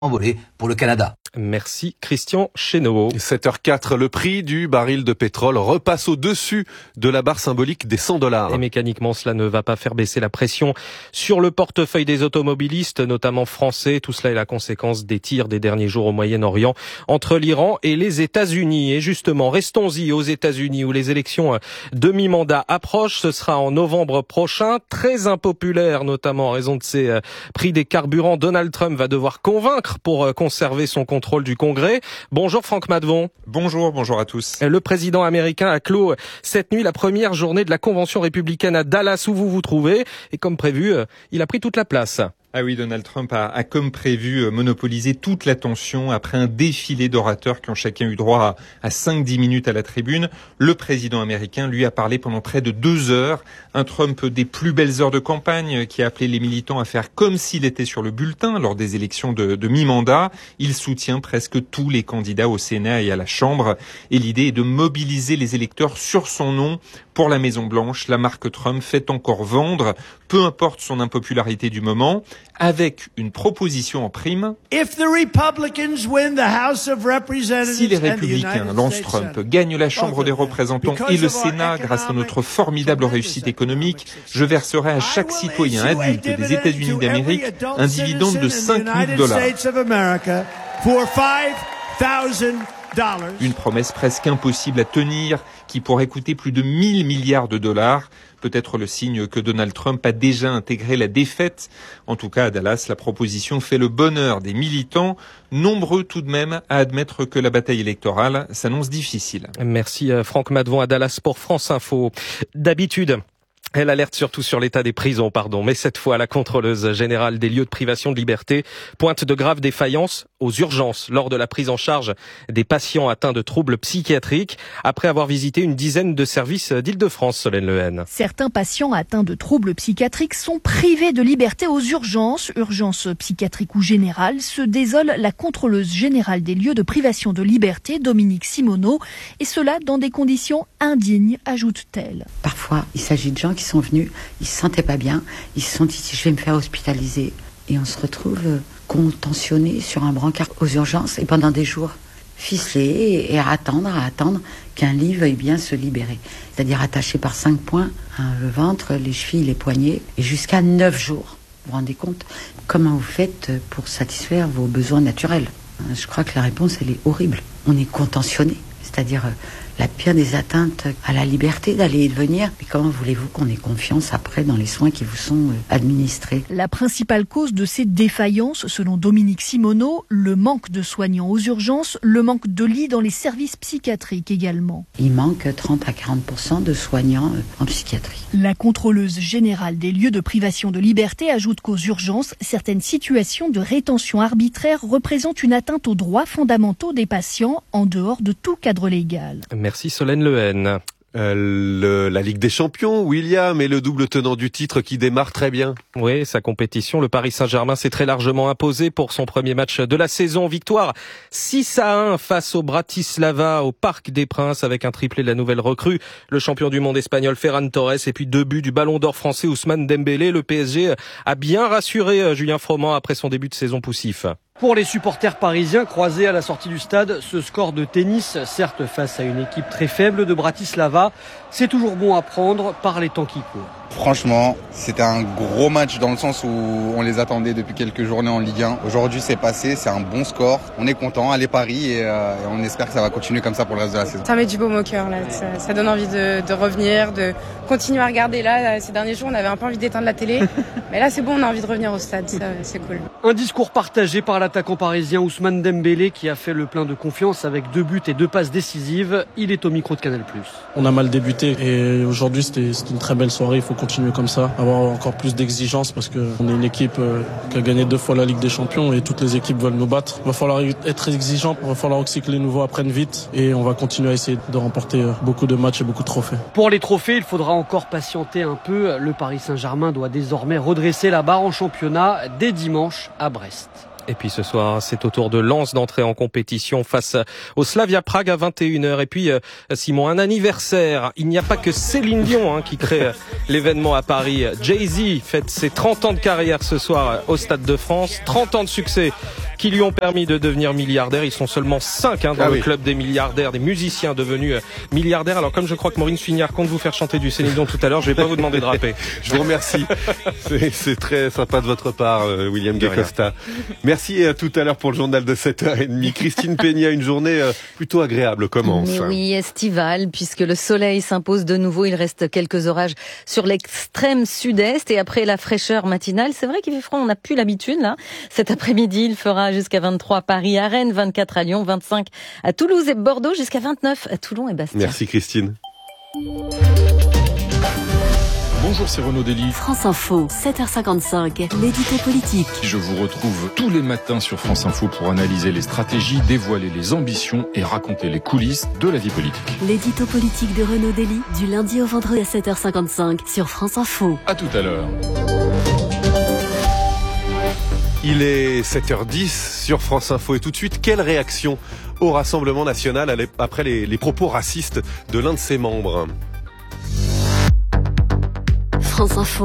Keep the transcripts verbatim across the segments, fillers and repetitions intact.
envolé pour le Canada. Merci Christian Chéneau. sept heures quatre, le prix du baril de pétrole repasse au-dessus de la barre symbolique des cent dollars. Et mécaniquement, cela ne va pas faire baisser la pression sur le portefeuille des automobilistes, notamment français. Tout cela est la conséquence des tirs des derniers jours au Moyen-Orient entre l'Iran et les États-Unis. Et justement, restons-y aux États-Unis où les élections de mi-mandat approchent. Ce sera en novembre prochain. Très impopulaire, notamment en raison de ces prix des carburants. Donald Trump va devoir convaincre pour conserver son contrôle du Congrès. Bonjour Franck Madvon. Bonjour, bonjour à tous. Le président américain a clos cette nuit la première journée de la convention républicaine à Dallas où vous vous trouvez. Et comme prévu, il a pris toute la place. Ah oui, Donald Trump a, a comme prévu monopolisé toute l'attention après un défilé d'orateurs qui ont chacun eu droit à, à cinq dix minutes à la tribune. Le président américain lui a parlé pendant près de deux heures. Un Trump des plus belles heures de campagne qui a appelé les militants à faire comme s'il était sur le bulletin lors des élections de, de mi-mandat. Il soutient presque tous les candidats au Sénat et à la Chambre. Et l'idée est de mobiliser les électeurs sur son nom. Pour la Maison-Blanche, la marque Trump fait encore vendre, peu importe son impopularité du moment, avec une proposition en prime. Si les Républicains lancent Trump, gagnent la Chambre des représentants et le Sénat grâce à notre formidable réussite économique, je verserai à chaque citoyen adulte des États-Unis d'Amérique un dividende de cinq mille dollars. Une promesse presque impossible à tenir qui pourrait coûter plus de mille milliards de dollars. Peut-être le signe que Donald Trump a déjà intégré la défaite. En tout cas, à Dallas, la proposition fait le bonheur des militants, nombreux tout de même à admettre que la bataille électorale s'annonce difficile. Merci Franck Madvon à Dallas pour France Info. D'habitude, elle alerte surtout sur l'état des prisons, pardon. Mais cette fois, la contrôleuse générale des lieux de privation de liberté pointe de graves défaillances aux urgences lors de la prise en charge des patients atteints de troubles psychiatriques après avoir visité une dizaine de services d'Île-de-France, Solène Lehen. Certains patients atteints de troubles psychiatriques sont privés de liberté aux urgences, urgences psychiatriques ou générales, se désole la contrôleuse générale des lieux de privation de liberté, Dominique Simoneau, et cela dans des conditions indignes, ajoute-t-elle. Parfois, il s'agit de gens qui sont venus, ils se sentaient pas bien, ils se sont dit je vais me faire hospitaliser et on se retrouve contentionné sur un brancard aux urgences et pendant des jours ficelé et à attendre, à attendre qu'un lit veuille bien se libérer. C'est-à-dire attaché par cinq points, hein, le ventre, les chevilles, les poignets et jusqu'à neuf jours. Vous vous rendez compte comment vous faites pour satisfaire vos besoins naturels? Je crois que la réponse elle est horrible. On est contentionné, c'est-à-dire la pire des atteintes à la liberté d'aller et de venir. Mais comment voulez-vous qu'on ait confiance après dans les soins qui vous sont administrés? La principale cause de ces défaillances, selon Dominique Simoneau, le manque de soignants aux urgences, le manque de lits dans les services psychiatriques également. Il manque trente à quarante pour cent de soignants en psychiatrie. La contrôleuse générale des lieux de privation de liberté ajoute qu'aux urgences, certaines situations de rétention arbitraire représentent une atteinte aux droits fondamentaux des patients en dehors de tout cadre légal. Merci Solène Lehen. Euh, le, la Ligue des Champions, William, et le double tenant du titre qui démarre très bien. Oui, sa compétition, le Paris Saint-Germain s'est très largement imposé pour son premier match de la saison. Victoire six à un face au Bratislava au Parc des Princes avec un triplé de la nouvelle recrue, le champion du monde espagnol Ferran Torres, et puis deux buts du Ballon d'Or français Ousmane Dembélé. Le P S G a bien rassuré Julien Froment après son début de saison poussif. Pour les supporters parisiens croisés à la sortie du stade, ce score de tennis, certes face à une équipe très faible de Bratislava, c'est toujours bon à prendre par les temps qui courent. Franchement, c'était un gros match dans le sens où on les attendait depuis quelques journées en Ligue un. Aujourd'hui, c'est passé, c'est un bon score. On est content, allez Paris et, euh, et on espère que ça va continuer comme ça pour le reste de la saison. Ça met du baume au cœur là, ça, ça donne envie de, de revenir, de continuer à regarder là. Ces derniers jours, on avait un peu envie d'éteindre la télé, mais là c'est bon, on a envie de revenir au stade, ça, c'est cool. Un discours partagé par l'attaquant parisien Ousmane Dembélé qui a fait le plein de confiance avec deux buts et deux passes décisives. Il est au micro de Canal plus. On a mal débuté et aujourd'hui c'était, c'était une très belle soirée, il faut continuer comme ça, avoir encore plus d'exigence parce qu'on est une équipe qui a gagné deux fois la Ligue des Champions et toutes les équipes veulent nous battre. Il va falloir être exigeant, il va falloir aussi que les nouveaux apprennent vite et on va continuer à essayer de remporter beaucoup de matchs et beaucoup de trophées. Pour les trophées, il faudra encore patienter un peu. Le Paris Saint-Germain doit désormais redresser la barre en championnat dès dimanche à Brest. Et puis ce soir, c'est au tour de Lens d'entrer en compétition face au Slavia Prague à vingt et une heures. Et puis, Simon, un anniversaire. Il n'y a pas que Céline Dion hein, qui crée l'événement à Paris. Jay-Z fête ses trente ans de carrière ce soir au Stade de France. trente ans de succès qui lui ont permis de devenir milliardaire. Ils sont seulement cinq hein, dans ah le oui. club des milliardaires, des musiciens devenus euh, milliardaires. Alors comme je crois que Maureen Suignard compte vous faire chanter du Céline Dion tout à l'heure, je vais pas vous demander de rapper. Je vous remercie. C'est, c'est très sympa de votre part, euh, William de Costa. Merci et à tout à l'heure pour le journal de sept heures trente. Christine Peña, une journée euh, plutôt agréable commence. Mais oui, estivale, puisque le soleil s'impose de nouveau. Il reste quelques orages sur l'extrême sud-est et après la fraîcheur matinale, c'est vrai qu'il fait froid, on n'a plus l'habitude là. Cet après-midi, il fera jusqu'à vingt-trois à Paris, à Rennes, vingt-quatre à Lyon, vingt-cinq à Toulouse et Bordeaux, jusqu'à vingt-neuf à Toulon et Bastia. Merci Christine. Bonjour, c'est Renaud Dely. France Info, sept heures cinquante-cinq, l'édito politique. Je vous retrouve tous les matins sur France Info pour analyser les stratégies, dévoiler les ambitions et raconter les coulisses de la vie politique. L'édito politique de Renaud Dely, du lundi au vendredi à sept heures cinquante-cinq sur France Info. À tout à l'heure. Il est sept heures dix sur France Info et tout de suite, quelle réaction au Rassemblement National après les, les propos racistes de l'un de ses membres? France Info,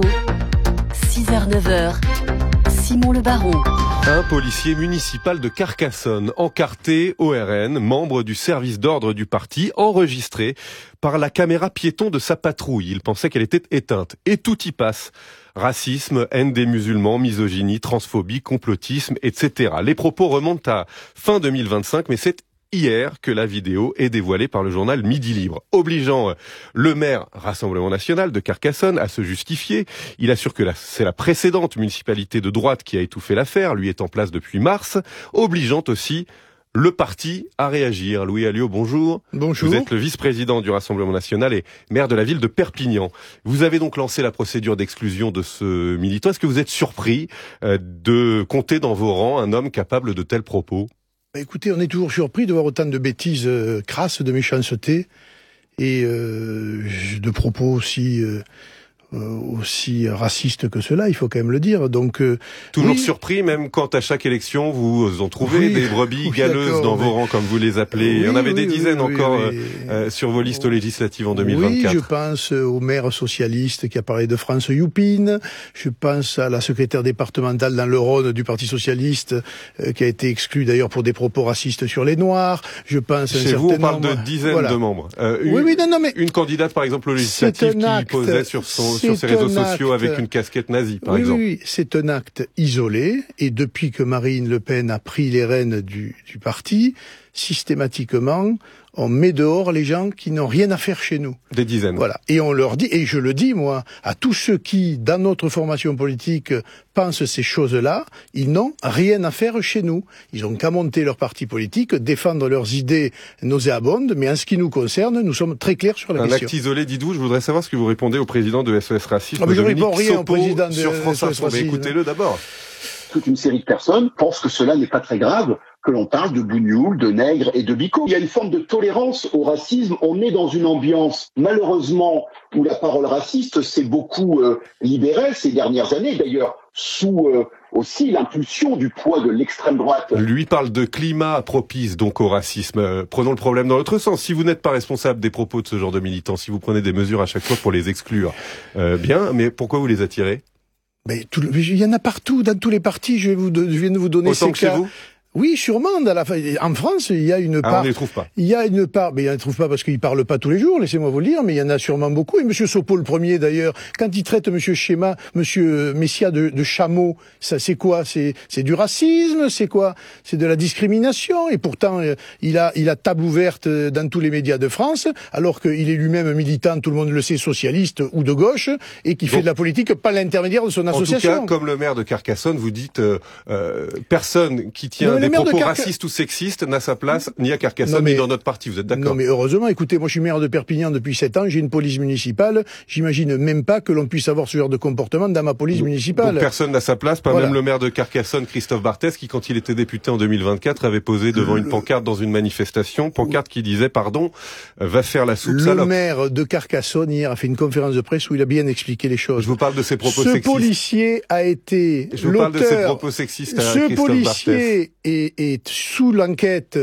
six heures neuf heures, Simon Le Baron. Un policier municipal de Carcassonne, encarté O R N, membre du service d'ordre du parti, enregistré par la caméra piéton de sa patrouille. Il pensait qu'elle était éteinte. Et tout y passe. Racisme, haine des musulmans, misogynie, transphobie, complotisme, et cetera. Les propos remontent à fin deux mille vingt-cinq, mais c'est hier que la vidéo est dévoilée par le journal Midi Libre, obligeant le maire Rassemblement National de Carcassonne à se justifier. Il assure que la, c'est la précédente municipalité de droite qui a étouffé l'affaire, lui est en place depuis mars, obligeant aussi le parti à réagir. Louis Alliot, bonjour. Bonjour. Vous êtes le vice-président du Rassemblement National et maire de la ville de Perpignan. Vous avez donc lancé la procédure d'exclusion de ce militant. Est-ce que vous êtes surpris euh, de compter dans vos rangs un homme capable de tels propos ? Écoutez, on est toujours surpris de voir autant de bêtises euh, crasses, de méchanceté et euh, de propos aussi euh, euh, aussi racistes que cela, il faut quand même le dire. Donc euh, toujours oui. surpris, même quand à chaque élection vous en trouvez oui, des brebis oui, galeuses dans mais... vos rangs, comme vous les appelez. Oui, Il y en avait oui, des dizaines oui, encore oui, euh, euh, sur vos listes législatives en deux mille vingt-quatre. Oui, je pense au maire socialiste qui a parlé de France Youpine. Je pense à la secrétaire départementale dans le Rhône du Parti socialiste euh, qui a été exclue d'ailleurs pour des propos racistes sur les Noirs. Je pense Chez à un vous, on parle nombre... de dizaines voilà. de membres. Euh, oui, une, oui, non, non, mais une candidate, par exemple, aux législatives qui acte, posait sur, son, sur ses réseaux sociaux acte, avec une casquette nazie, par oui, exemple. Oui, oui, c'est un acte isolé. Et depuis que Marine Le Pen a pris les rênes du, du parti, systématiquement, on met dehors les gens qui n'ont rien à faire chez nous. Des dizaines. Voilà. Et on leur dit, et je le dis moi, à tous ceux qui, dans notre formation politique, pensent ces choses-là, ils n'ont rien à faire chez nous. Ils ont qu'à monter leur parti politique, défendre leurs idées nauséabondes, mais en ce qui nous concerne, nous sommes très clairs sur la Un question. acte isolé, dites-vous, je voudrais savoir ce que vous répondez au président de S O S Racisme, ah, mais je Dominique réponds rien au Sopo, président de sur France Info. Mais écoutez-le d'abord. Toute une série de personnes pensent que cela n'est pas très grave, que l'on parle de bougnoul, de nègre et de bico. Il y a une forme de tolérance au racisme. On est dans une ambiance, malheureusement, où la parole raciste s'est beaucoup euh, libérée ces dernières années, d'ailleurs, sous euh, aussi l'impulsion du poids de l'extrême droite. Lui parle de climat propice donc au racisme. Euh, prenons le problème dans l'autre sens. Si vous n'êtes pas responsable des propos de ce genre de militants, si vous prenez des mesures à chaque fois pour les exclure, euh, bien, mais pourquoi vous les attirez ? Mais tout le, il y en a partout, dans tous les partis. Je, vais vous, je viens de vous donner Autant ces que cas. Chez vous ? Oui, sûrement. Dans la, en France, il y a une part. Ah, on ne les trouve pas. Il y a une part, mais il ne les trouve pas parce qu'ils parlent pas tous les jours. Laissez-moi vous le dire, mais il y en a sûrement beaucoup. Et Monsieur Sopo, le premier d'ailleurs, quand il traite Monsieur Schéma, Monsieur Messia de, de chameau, ça c'est quoi ? C'est, c'est du racisme, c'est quoi ? C'est de la discrimination. Et pourtant, il a, il a table ouverte dans tous les médias de France, alors qu'il est lui-même militant, tout le monde le sait, socialiste ou de gauche, et qui fait de la politique pas l'intermédiaire de son association. En tout cas, comme le maire de Carcassonne, vous dites euh, euh, personne qui tient des propos Carca... racistes ou sexistes n'a sa place ni à Carcassonne mais... ni dans notre parti. Vous êtes d'accord ? Non, mais heureusement, écoutez, moi je suis maire de Perpignan depuis sept ans, j'ai une police municipale. J'imagine même pas que l'on puisse avoir ce genre de comportement dans ma police donc, municipale. Donc personne n'a sa place, pas voilà. Même le maire de Carcassonne, Christophe Barthès, qui quand il était député en deux mille vingt-quatre avait posé devant le... une pancarte dans une manifestation, pancarte qui disait pardon, va faire la soupe le salope. Le maire de Carcassonne hier a fait une conférence de presse où il a bien expliqué les choses. Je vous parle de ses propos ce sexistes. Ce policier a été Je vous l'auteur... parle de ses propos sexistes à Ce Christophe policier Barthès. est, est sous l'enquête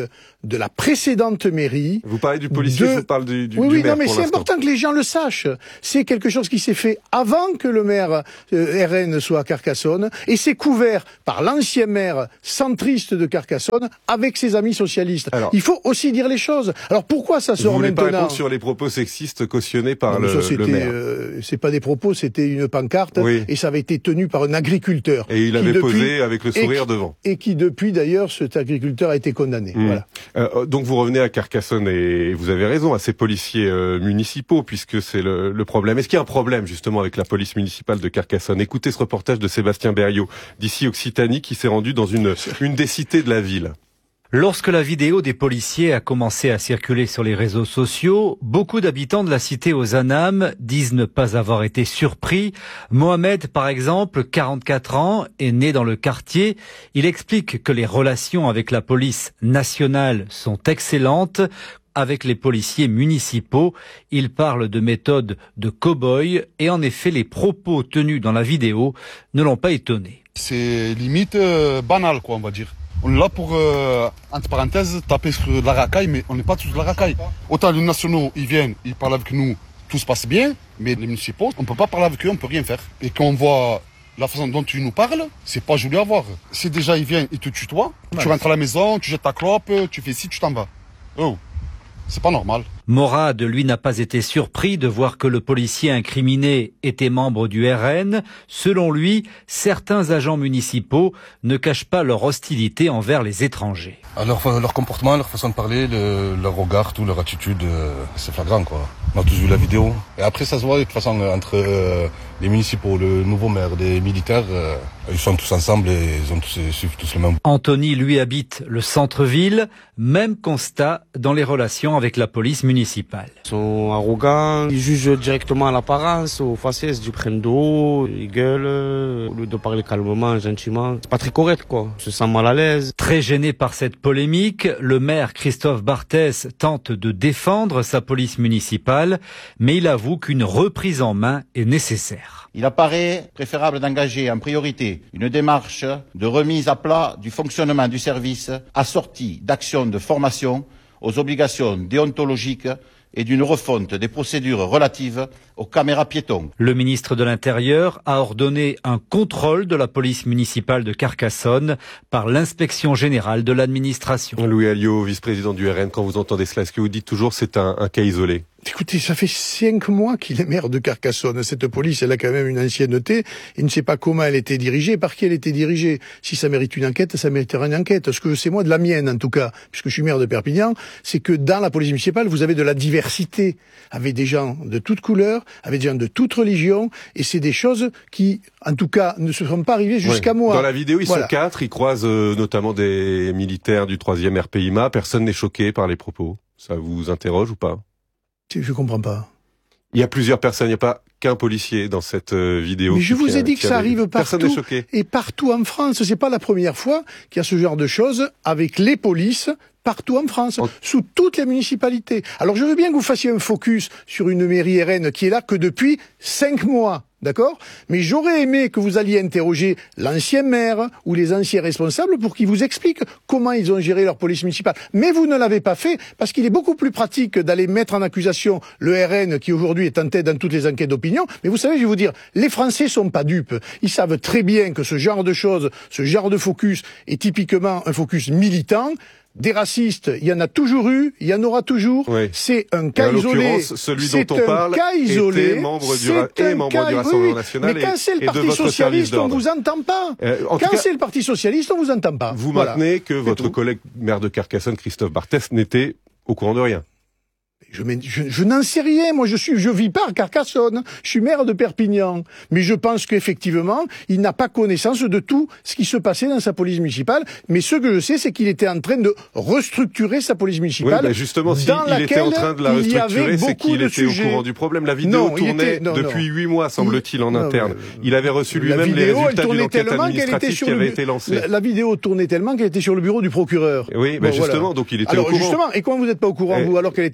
de la précédente mairie. Vous parlez du policier, de... je vous parle du, du, oui, du oui, maire non, mais pour c'est l'instant. important que les gens le sachent. C'est quelque chose qui s'est fait avant que le maire euh, R N soit à Carcassonne, et c'est couvert par l'ancien maire centriste de Carcassonne avec ses amis socialistes. Alors, il faut aussi dire les choses. Alors pourquoi ça sort vous voulez maintenant? Pas répondre sur les propos sexistes cautionnés par non, le, ça, le maire. Euh, c'est pas des propos, c'était une pancarte, oui. et ça avait été tenu par un agriculteur. Et il avait depuis, posé avec le sourire et, devant. Et qui depuis d'ailleurs, cet agriculteur a été condamné. Mmh. Voilà. Euh, donc vous revenez à Carcassonne et vous avez raison, à ces policiers euh, municipaux, puisque c'est le, le problème. Est-ce qu'il y a un problème justement avec la police municipale de Carcassonne? Écoutez ce reportage de Sébastien Berriot, d'ici Occitanie, qui s'est rendu dans une, une des cités de la ville. Lorsque la vidéo des policiers a commencé à circuler sur les réseaux sociaux, beaucoup d'habitants de la cité aux Anames disent ne pas avoir été surpris. Mohamed, par exemple, quarante-quatre ans, est né dans le quartier. Il explique que les relations avec la police nationale sont excellentes. Avec les policiers municipaux, il parle de méthode de cow-boy et en effet, les propos tenus dans la vidéo ne l'ont pas étonné. C'est limite euh, banal, quoi, on va dire. On est là pour, euh, entre parenthèses, taper sur de la racaille, mais on n'est pas sur de la racaille. Autant les nationaux, ils viennent, ils parlent avec nous, tout se passe bien, mais les municipaux, on peut pas parler avec eux, on peut rien faire. Et quand on voit la façon dont tu nous parles, c'est pas joli à voir. Si déjà ils viennent, ils te tutoient, ouais. Tu rentres à la maison, tu jettes ta clope, tu fais ci, tu t'en vas. Oh, c'est pas normal. Morad, lui, n'a pas été surpris de voir que le policier incriminé était membre du R N. Selon lui, certains agents municipaux ne cachent pas leur hostilité envers les étrangers. Alors, leur comportement, leur façon de parler, le, leur regard, tout, leur attitude, euh, c'est flagrant, quoi. On a tous vu la vidéo. Et après, ça se voit de toute façon entre euh, les municipaux, le nouveau maire, les militaires, euh, ils sont tous ensemble et ils ont tous, ils suivent tous le même. Anthony, lui, habite le centre-ville. Même constat dans les relations avec la police municipale. Ils sont arrogants, ils jugent directement à l'apparence, aux faciès, ils prennent de haut, ils gueulent, au lieu de parler calmement, gentiment. C'est pas très correct, quoi. On se sent mal à l'aise. Très gêné par cette polémique, le maire Christophe Barthès tente de défendre sa police municipale, mais il avoue qu'une reprise en main est nécessaire. Il apparaît préférable d'engager en priorité une démarche de remise à plat du fonctionnement du service assortie d'actions de formation aux obligations déontologiques et d'une refonte des procédures relatives aux caméras piétons. Le ministre de l'Intérieur a ordonné un contrôle de la police municipale de Carcassonne par l'inspection générale de l'administration. Louis Alliot, vice-président du R N, quand vous entendez cela, est-ce que vous dites toujours c'est un, un cas isolé? Écoutez, ça fait cinq mois qu'il est maire de Carcassonne. Cette police, elle a quand même une ancienneté. Il ne sait pas comment elle était dirigée, par qui elle était dirigée. Si ça mérite une enquête, ça mériterait une enquête. Ce que je sais, moi, de la mienne, en tout cas, puisque je suis maire de Perpignan, c'est que dans la police municipale, vous avez de la diversité, avec des gens de toutes couleurs, avec des gens de toutes religions, et c'est des choses qui, en tout cas, ne se sont pas arrivées jusqu'à ouais. moi. Dans la vidéo, ils voilà. sont quatre, ils croisent euh, notamment des militaires du troisième R P I M A. Personne n'est choqué par les propos. Ça vous interroge ou pas? Je comprends pas. Il y a plusieurs personnes, il n'y a pas qu'un policier dans cette euh, vidéo. Mais je vous ai dit que ça arrive partout. Personne n'est choqué. Et partout en France. C'est pas la première fois qu'il y a ce genre de choses avec les polices partout en France, en... sous toutes les municipalités. Alors je veux bien que vous fassiez un focus sur une mairie R N qui est là que depuis cinq mois. D'accord? Mais j'aurais aimé que vous alliez interroger l'ancien maire ou les anciens responsables pour qu'ils vous expliquent comment ils ont géré leur police municipale. Mais vous ne l'avez pas fait parce qu'il est beaucoup plus pratique d'aller mettre en accusation le R N qui aujourd'hui est en tête dans toutes les enquêtes d'opinion. Mais vous savez, je vais vous dire, les Français sont pas dupes. Ils savent très bien que ce genre de choses, ce genre de focus est typiquement un focus militant. Des racistes, il y en a toujours eu, il y en aura toujours. Oui. C'est un cas et en isolé. Celui dont on parle cas isolé. était membre du, et membre cas... du Rassemblement oui, national. Mais quand c'est le et Parti socialiste, on vous entend pas. Euh, quand c'est le Parti socialiste, on vous entend pas. Vous voilà. maintenez que votre collègue maire de Carcassonne, Christophe Barthès, n'était au courant de rien. Je, je, je n'en sais rien, moi je suis, je vis pas à Carcassonne, je suis maire de Perpignan, mais je pense qu'effectivement, il n'a pas connaissance de tout ce qui se passait dans sa police municipale, mais ce que je sais, c'est qu'il était en train de restructurer sa police municipale. Oui, bah justement, s'il si était en train de la restructurer, c'est qu'il était sujets. au courant du problème. La vidéo non, tournait était, non, depuis huit mois, semble-t-il, en non, interne. Mais, il avait reçu lui-même les résultats d'une enquête administrative qui avait été lancée. La, la vidéo tournait tellement qu'elle était sur le bureau du procureur. Oui, bah bon, justement, voilà. donc il était alors, au courant. Justement, et comment vous n'êtes pas au courant, et... vous, alors qu'elle était depuis six mois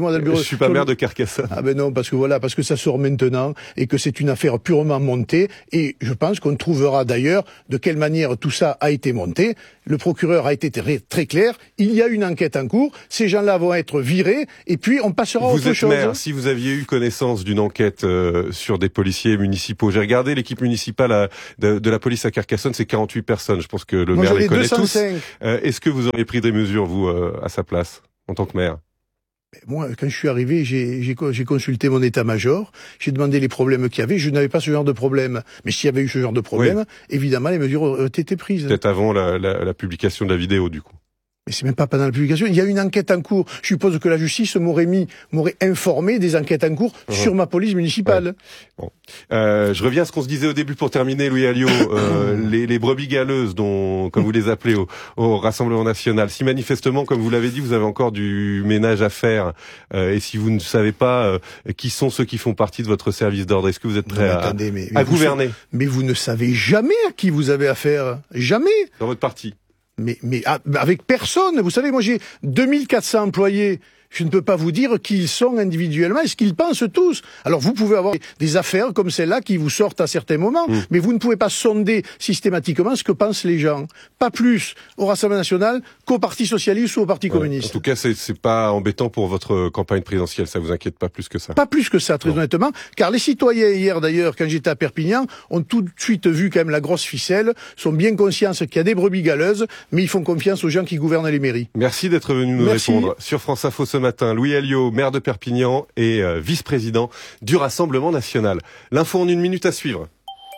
moi dans le bureau. Je suis pas maire de Carcassonne. Ah ben non, parce que voilà, parce que ça sort maintenant et que c'est une affaire purement montée. Et je pense qu'on trouvera d'ailleurs de quelle manière tout ça a été monté. Le procureur a été très, très clair. Il y a une enquête en cours. Ces gens-là vont être virés et puis on passera à autre chose. Vous êtes maire. Si vous aviez eu connaissance d'une enquête euh, sur des policiers municipaux, j'ai regardé l'équipe municipale à, de, de la police à Carcassonne, c'est quarante-huit personnes. Je pense que le Moi, maire les connaît deux cent cinq. tous. Euh, est-ce que vous auriez pris des mesures, vous, euh, à sa place, en tant que maire? Moi, quand je suis arrivé, j'ai, j'ai, j'ai consulté mon état-major, j'ai demandé les problèmes qu'il y avait, je n'avais pas ce genre de problème. Mais s'il y avait eu ce genre de problème, oui. évidemment, les mesures ont été prises. Peut-être avant la, la, la publication de la vidéo, du coup. Mais c'est même pas pendant la publication. Il y a une enquête en cours. Je suppose que la justice m'aurait mis, m'aurait informé des enquêtes en cours mmh. sur ma police municipale. Ouais. Bon. Euh, je reviens à ce qu'on se disait au début pour terminer, Louis Alliot. Euh, les, les brebis galeuses, dont, comme vous les appelez, au, au Rassemblement National. Si manifestement, comme vous l'avez dit, vous avez encore du ménage à faire, euh, et si vous ne savez pas euh, qui sont ceux qui font partie de votre service d'ordre, est-ce que vous êtes prêt non, à, attendez, mais, mais à gouverner? Vous, mais vous ne savez jamais à qui vous avez affaire. Jamais. Dans votre parti. Mais, mais avec personne. Vous savez, moi j'ai deux mille quatre cents employés. Je ne peux pas vous dire qui ils sont individuellement et ce qu'ils pensent tous. Alors vous pouvez avoir des affaires comme celle-là qui vous sortent à certains moments, mmh. mais vous ne pouvez pas sonder systématiquement ce que pensent les gens. Pas plus au Rassemblement National qu'au Parti Socialiste ou au Parti ouais. Communiste. En tout cas, c'est, c'est pas embêtant pour votre campagne présidentielle, ça vous inquiète pas plus que ça. Pas plus que ça, très bon. honnêtement, car les citoyens hier d'ailleurs, quand j'étais à Perpignan, ont tout de suite vu quand même la grosse ficelle, sont bien conscients qu'il y a des brebis galeuses, mais ils font confiance aux gens qui gouvernent les mairies. Merci d'être venu nous Merci. répondre sur France Info ce matin. Louis Alliot, maire de Perpignan et euh, vice-président du Rassemblement National. L'info en une minute à suivre.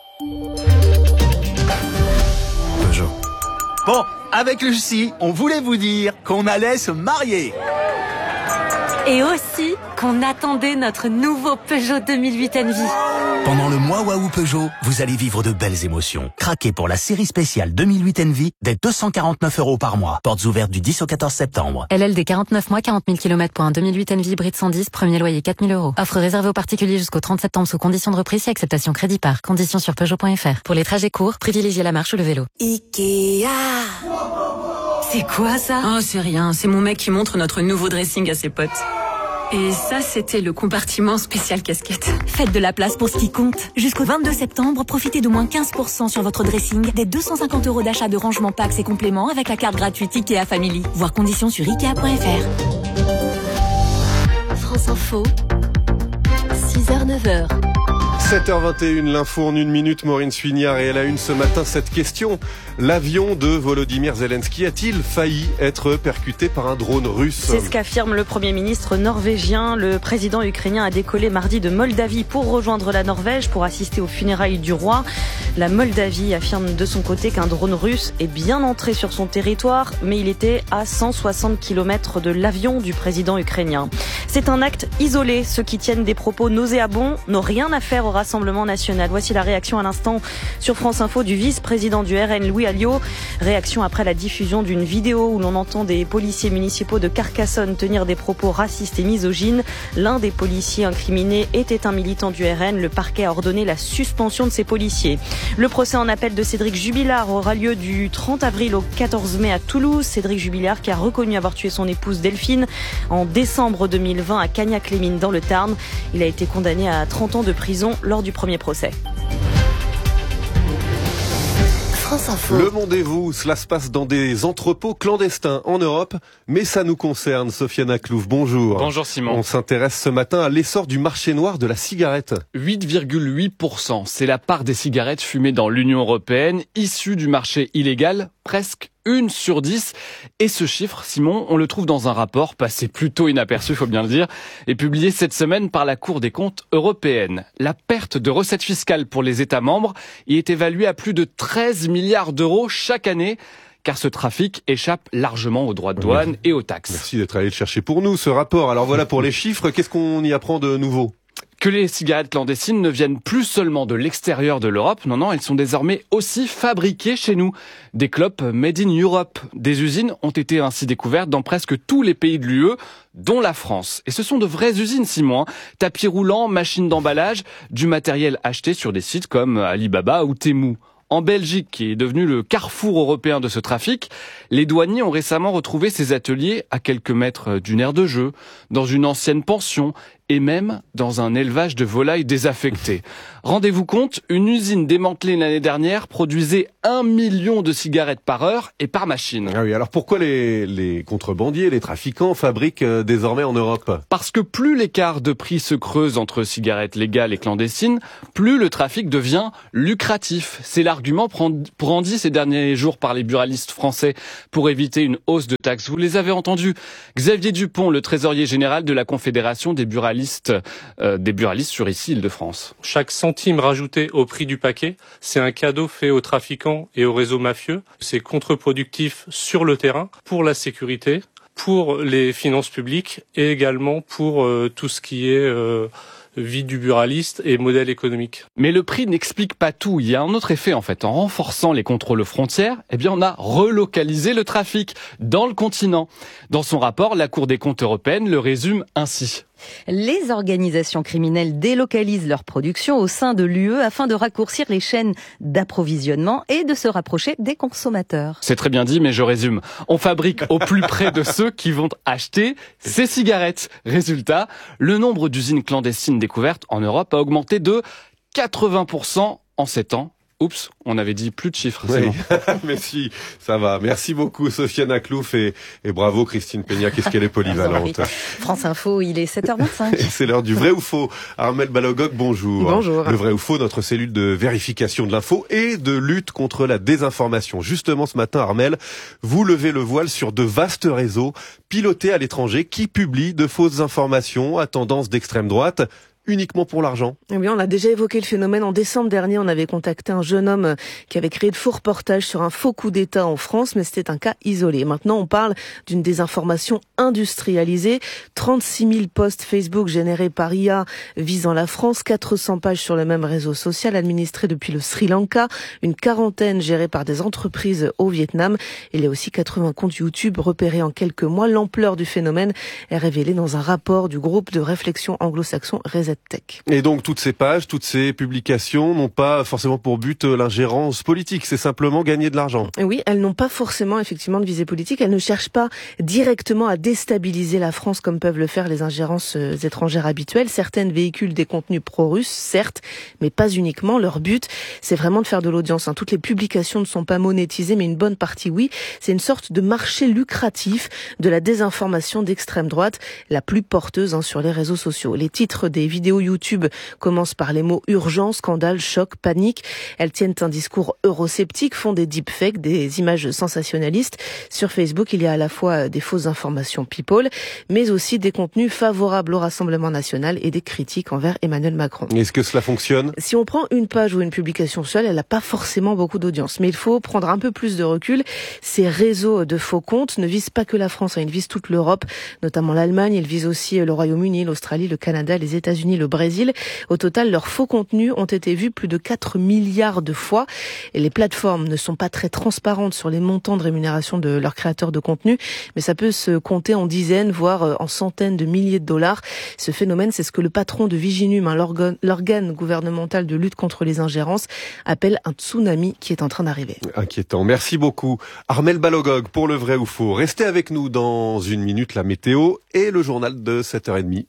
Peugeot. Bon, avec Lucie, on voulait vous dire qu'on allait se marier. Et aussi qu'on attendait notre nouveau Peugeot deux mille huit Envy. Pendant le mois Waouh Peugeot, vous allez vivre de belles émotions. Craquez pour la série spéciale deux mille huit Envy dès deux cent quarante-neuf euros par mois. Portes ouvertes du dix au quatorze septembre. L L D quarante-neuf mois, quarante mille kilomètres pour un deux mille huit Envy hybride cent dix, premier loyer quatre mille euros. Offre réservée aux particuliers jusqu'au trente septembre sous conditions de reprise et acceptation crédit par. Conditions sur Peugeot point F R. Pour les trajets courts, privilégiez la marche ou le vélo. Ikea. C'est quoi ça? Oh, c'est rien. C'est mon mec qui montre notre nouveau dressing à ses potes. Et ça, c'était le compartiment spécial casquette. Faites de la place pour ce qui compte. Jusqu'au vingt-deux septembre, profitez de moins quinze pour cent sur votre dressing, des deux cent cinquante euros d'achat de rangement packs et compléments avec la carte gratuite Ikea Family. Voir conditions sur ikea point F R. France Info, six heures neuf heures. sept heures vingt et une, l'info en une minute, Maureen Suignard, et elle a une ce matin cette question. L'avion de Volodymyr Zelensky a-t-il failli être percuté par un drone russe? C'est ce qu'affirme le Premier ministre norvégien. Le président ukrainien a décollé mardi de Moldavie pour rejoindre la Norvège pour assister aux funérailles du roi. La Moldavie affirme de son côté qu'un drone russe est bien entré sur son territoire, mais il était à cent soixante kilomètres de l'avion du président ukrainien. C'est un acte isolé. Ceux qui tiennent des propos nauséabonds n'ont rien à faire au Rassemblement National. Voici la réaction à l'instant sur France Info du vice-président du R N, Louis Alliot. Réaction après la diffusion d'une vidéo où l'on entend des policiers municipaux de Carcassonne tenir des propos racistes et misogynes. L'un des policiers incriminés était un militant du R N. Le parquet a ordonné la suspension de ces policiers. Le procès en appel de Cédric Jubilard aura lieu du trente avril au quatorze mai à Toulouse. Cédric Jubilard qui a reconnu avoir tué son épouse Delphine en décembre deux mille vingt à Cagnac-les-Mines dans le Tarn. Il a été condamné à trente ans de prison lors du premier procès. France Info. Le Monde et vous, cela se passe dans des entrepôts clandestins en Europe, mais ça nous concerne. Sofiane Clouf, bonjour. Bonjour Simon. On s'intéresse ce matin à l'essor du marché noir de la cigarette. huit virgule huit pour cent, c'est la part des cigarettes fumées dans l'Union européenne, issue du marché illégal, presque une sur dix. Et ce chiffre, Simon, on le trouve dans un rapport passé plutôt inaperçu, faut bien le dire, et publié cette semaine par la Cour des comptes européenne. La perte de recettes fiscales pour les États membres y est évaluée à plus de treize milliards d'euros chaque année, car ce trafic échappe largement aux droits de douane et aux taxes. Merci d'être allé le chercher pour nous, ce rapport. Alors voilà pour les chiffres, qu'est-ce qu'on y apprend de nouveau ? Que les cigarettes clandestines ne viennent plus seulement de l'extérieur de l'Europe, non, non, elles sont désormais aussi fabriquées chez nous. Des clopes made in Europe. Des usines ont été ainsi découvertes dans presque tous les pays de l'U E, dont la France. Et ce sont de vraies usines, Simon. Tapis roulants, machines d'emballage, du matériel acheté sur des sites comme Alibaba ou Temu. En Belgique, qui est devenu le carrefour européen de ce trafic, les douaniers ont récemment retrouvé ces ateliers à quelques mètres d'une aire de jeu, dans une ancienne pension et même dans un élevage de volailles désaffectées. Rendez-vous compte, une usine démantelée l'année dernière produisait un million de cigarettes par heure et par machine. Ah oui, alors pourquoi les, les contrebandiers, les trafiquants fabriquent euh, désormais en Europe ? Parce que plus l'écart de prix se creuse entre cigarettes légales et clandestines, plus le trafic devient lucratif. C'est l'argument brandi ces derniers jours par les buralistes français pour éviter une hausse de taxes. Vous les avez entendus. Xavier Dupont, le trésorier général de la Confédération des buralistes, euh, des buralistes sur ici Île-de-France. Chaque centime rajouté au prix du paquet, c'est un cadeau fait aux trafiquants et aux réseaux mafieux. C'est contre-productif sur le terrain, pour la sécurité, pour les finances publiques et également pour euh, tout ce qui est euh, vie du buraliste et modèle économique. Mais le prix n'explique pas tout. Il y a un autre effet en fait. En renforçant les contrôles aux frontières, eh bien on a relocalisé le trafic dans le continent. Dans son rapport, la Cour des comptes européenne le résume ainsi. Les organisations criminelles délocalisent leur production au sein de l'U E afin de raccourcir les chaînes d'approvisionnement et de se rapprocher des consommateurs. C'est très bien dit, mais je résume. On fabrique au plus près de ceux qui vont acheter ces cigarettes. Résultat, le nombre d'usines clandestines découvertes en Europe a augmenté de quatre-vingts pour cent en sept ans. Oups, on avait dit plus de chiffres. Oui. Bon. Mais si, ça va. Merci beaucoup Sofiane Aklouf et, et bravo Christine Peña, qu'est-ce qu'elle est polyvalente. France Info, il est sept heures vingt-cinq. Et c'est l'heure du vrai ou faux. Armelle Balogog, bonjour. Bonjour. Le vrai ou faux, notre cellule de vérification de l'info et de lutte contre la désinformation. Justement ce matin, Armelle, vous levez le voile sur de vastes réseaux pilotés à l'étranger qui publient de fausses informations à tendance d'extrême droite. Uniquement pour l'argent. Eh bien, on a déjà évoqué le phénomène. En décembre dernier, on avait contacté un jeune homme qui avait créé de faux reportages sur un faux coup d'État en France, mais c'était un cas isolé. Maintenant, on parle d'une désinformation industrialisée. trente-six mille posts Facebook générés par I A visant la France, quatre cents pages sur le même réseau social administré depuis le Sri Lanka, une quarantaine gérées par des entreprises au Vietnam. Il y a aussi quatre-vingts comptes YouTube repérés en quelques mois. L'ampleur du phénomène est révélée dans un rapport du groupe de réflexion anglo-saxon Reset Tech. Et donc toutes ces pages, toutes ces publications n'ont pas forcément pour but l'ingérence politique, c'est simplement gagner de l'argent. Oui, elles n'ont pas forcément effectivement de visée politique, elles ne cherchent pas directement à déstabiliser la France comme peuvent le faire les ingérences étrangères habituelles. Certaines véhiculent des contenus pro-russes, certes, mais pas uniquement. Leur but, c'est vraiment de faire de l'audience. Toutes les publications ne sont pas monétisées, mais une bonne partie, oui. C'est une sorte de marché lucratif de la désinformation d'extrême droite, la plus porteuse hein, sur les réseaux sociaux. Les titres des vidéos YouTube commencent par les mots urgent, scandale, choc, panique. Elles tiennent un discours eurosceptique, font des deepfakes, des images sensationnalistes. Sur Facebook, il y a à la fois des fausses informations people, mais aussi des contenus favorables au Rassemblement national et des critiques envers Emmanuel Macron. Est-ce que cela fonctionne ? Si on prend une page ou une publication seule, elle n'a pas forcément beaucoup d'audience. Mais il faut prendre un peu plus de recul. Ces réseaux de faux comptes ne visent pas que la France, hein, ils visent toute l'Europe, notamment l'Allemagne. Ils visent aussi le Royaume-Uni, l'Australie, le Canada, les États-Unis, le Brésil. Au total, leurs faux contenus ont été vus plus de quatre milliards de fois. Et les plateformes ne sont pas très transparentes sur les montants de rémunération de leurs créateurs de contenu, mais ça peut se compter en dizaines, voire en centaines de milliers de dollars. Ce phénomène, c'est ce que le patron de Viginum, hein, l'organe, l'organe gouvernemental de lutte contre les ingérences, appelle un tsunami qui est en train d'arriver. Inquiétant. Merci beaucoup. Armelle Balogog pour le vrai ou faux. Restez avec nous dans une minute, la météo et le journal de sept heures trente.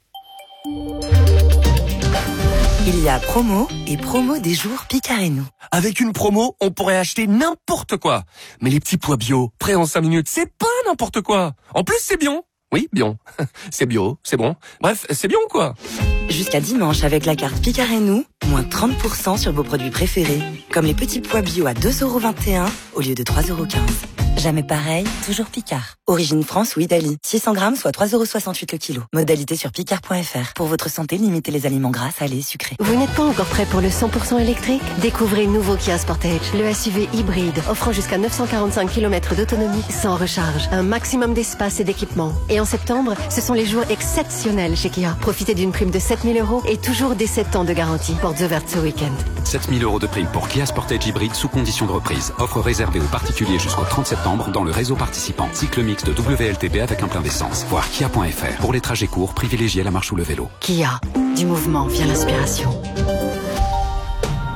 Il y a promo et promo des jours Picard et nous. Avec une promo, on pourrait acheter n'importe quoi. Mais les petits pois bio, prêts en cinq minutes, c'est pas n'importe quoi. En plus, c'est bio. Oui, bio. C'est bio, c'est bon. Bref, c'est bien quoi. Jusqu'à dimanche, avec la carte Picard et nous, moins trente pour cent sur vos produits préférés. Comme les petits pois bio à deux euros vingt et un au lieu de trois euros quinze. Jamais pareil, toujours Picard. Origine France ou Italie. six cents grammes, soit trois euros soixante-huit le kilo. Modalité sur picard point f r. Pour votre santé, limitez les aliments gras, salés, sucrés. Vous n'êtes pas encore prêt pour le cent pour cent électrique ? Découvrez le nouveau Kia Sportage, le S U V hybride, offrant jusqu'à neuf cent quarante-cinq kilomètres d'autonomie sans recharge. Un maximum d'espace et d'équipement. Et en septembre, ce sont les jours exceptionnels chez Kia. Profitez d'une prime de sept mille euros et toujours des sept ans de garantie. Portes ouvertes ce week-end. sept mille euros de prime pour Kia Sportage hybride sous condition de reprise. Offre réservée aux particuliers jusqu'au trente septembre dans le réseau participant. Cycle mixte W L T P avec un plein d'essence. Voir kia point f r. Pour les trajets courts, privilégiez la marche ou le vélo. Kia. Du mouvement vient l'inspiration.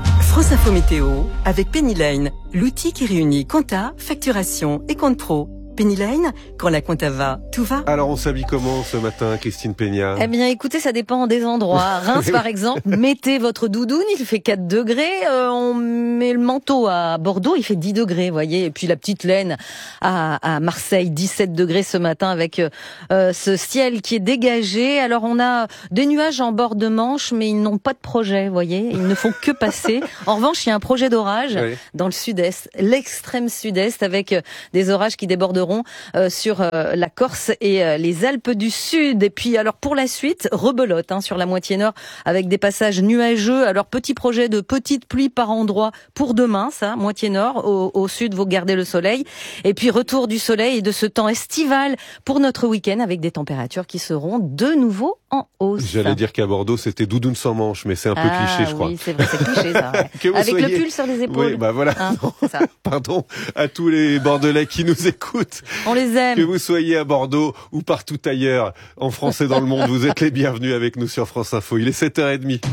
France Info Météo avec Pennyline, l'outil qui réunit compta, facturation et compte pro. Pennyline, quand la compta va, tout va. Alors on s'habille comment ce matin, Christine Peña? Eh bien écoutez, ça dépend des endroits. Reims par exemple, mettez votre doudoune, il fait quatre degrés. Euh, on met le manteau à Bordeaux, il fait dix degrés, voyez. Et puis la petite laine à, à Marseille, dix-sept degrés ce matin avec euh, ce ciel qui est dégagé. Alors on a des nuages en bord de Manche, mais ils n'ont pas de projet, voyez. Ils ne font que passer. En revanche, il y a un projet d'orage oui. dans le sud-est, l'extrême sud-est, avec des orages qui débordent Euh, sur euh, la Corse et euh, les Alpes du Sud. Et puis alors pour la suite, rebelote hein, sur la moitié nord avec des passages nuageux. Alors petit projet de petites pluies par endroit pour demain, ça, moitié nord. Au, au sud, vous gardez le soleil. Et puis retour du soleil et de ce temps estival pour notre week-end avec des températures qui seront de nouveau en hausse. J'allais dire qu'à Bordeaux, c'était doudoune sans manche, mais c'est un peu ah, cliché, je crois. Oui, c'est vrai, c'est cliché ça. Ouais. Avec soyez... le pull sur les épaules. Oui, bah voilà. Hein, ça. Pardon à tous les Bordelais qui nous écoutent. On les aime. Que vous soyez à Bordeaux ou partout ailleurs, en France et dans le monde, vous êtes les bienvenus avec nous sur France Info. Il est sept heures trente.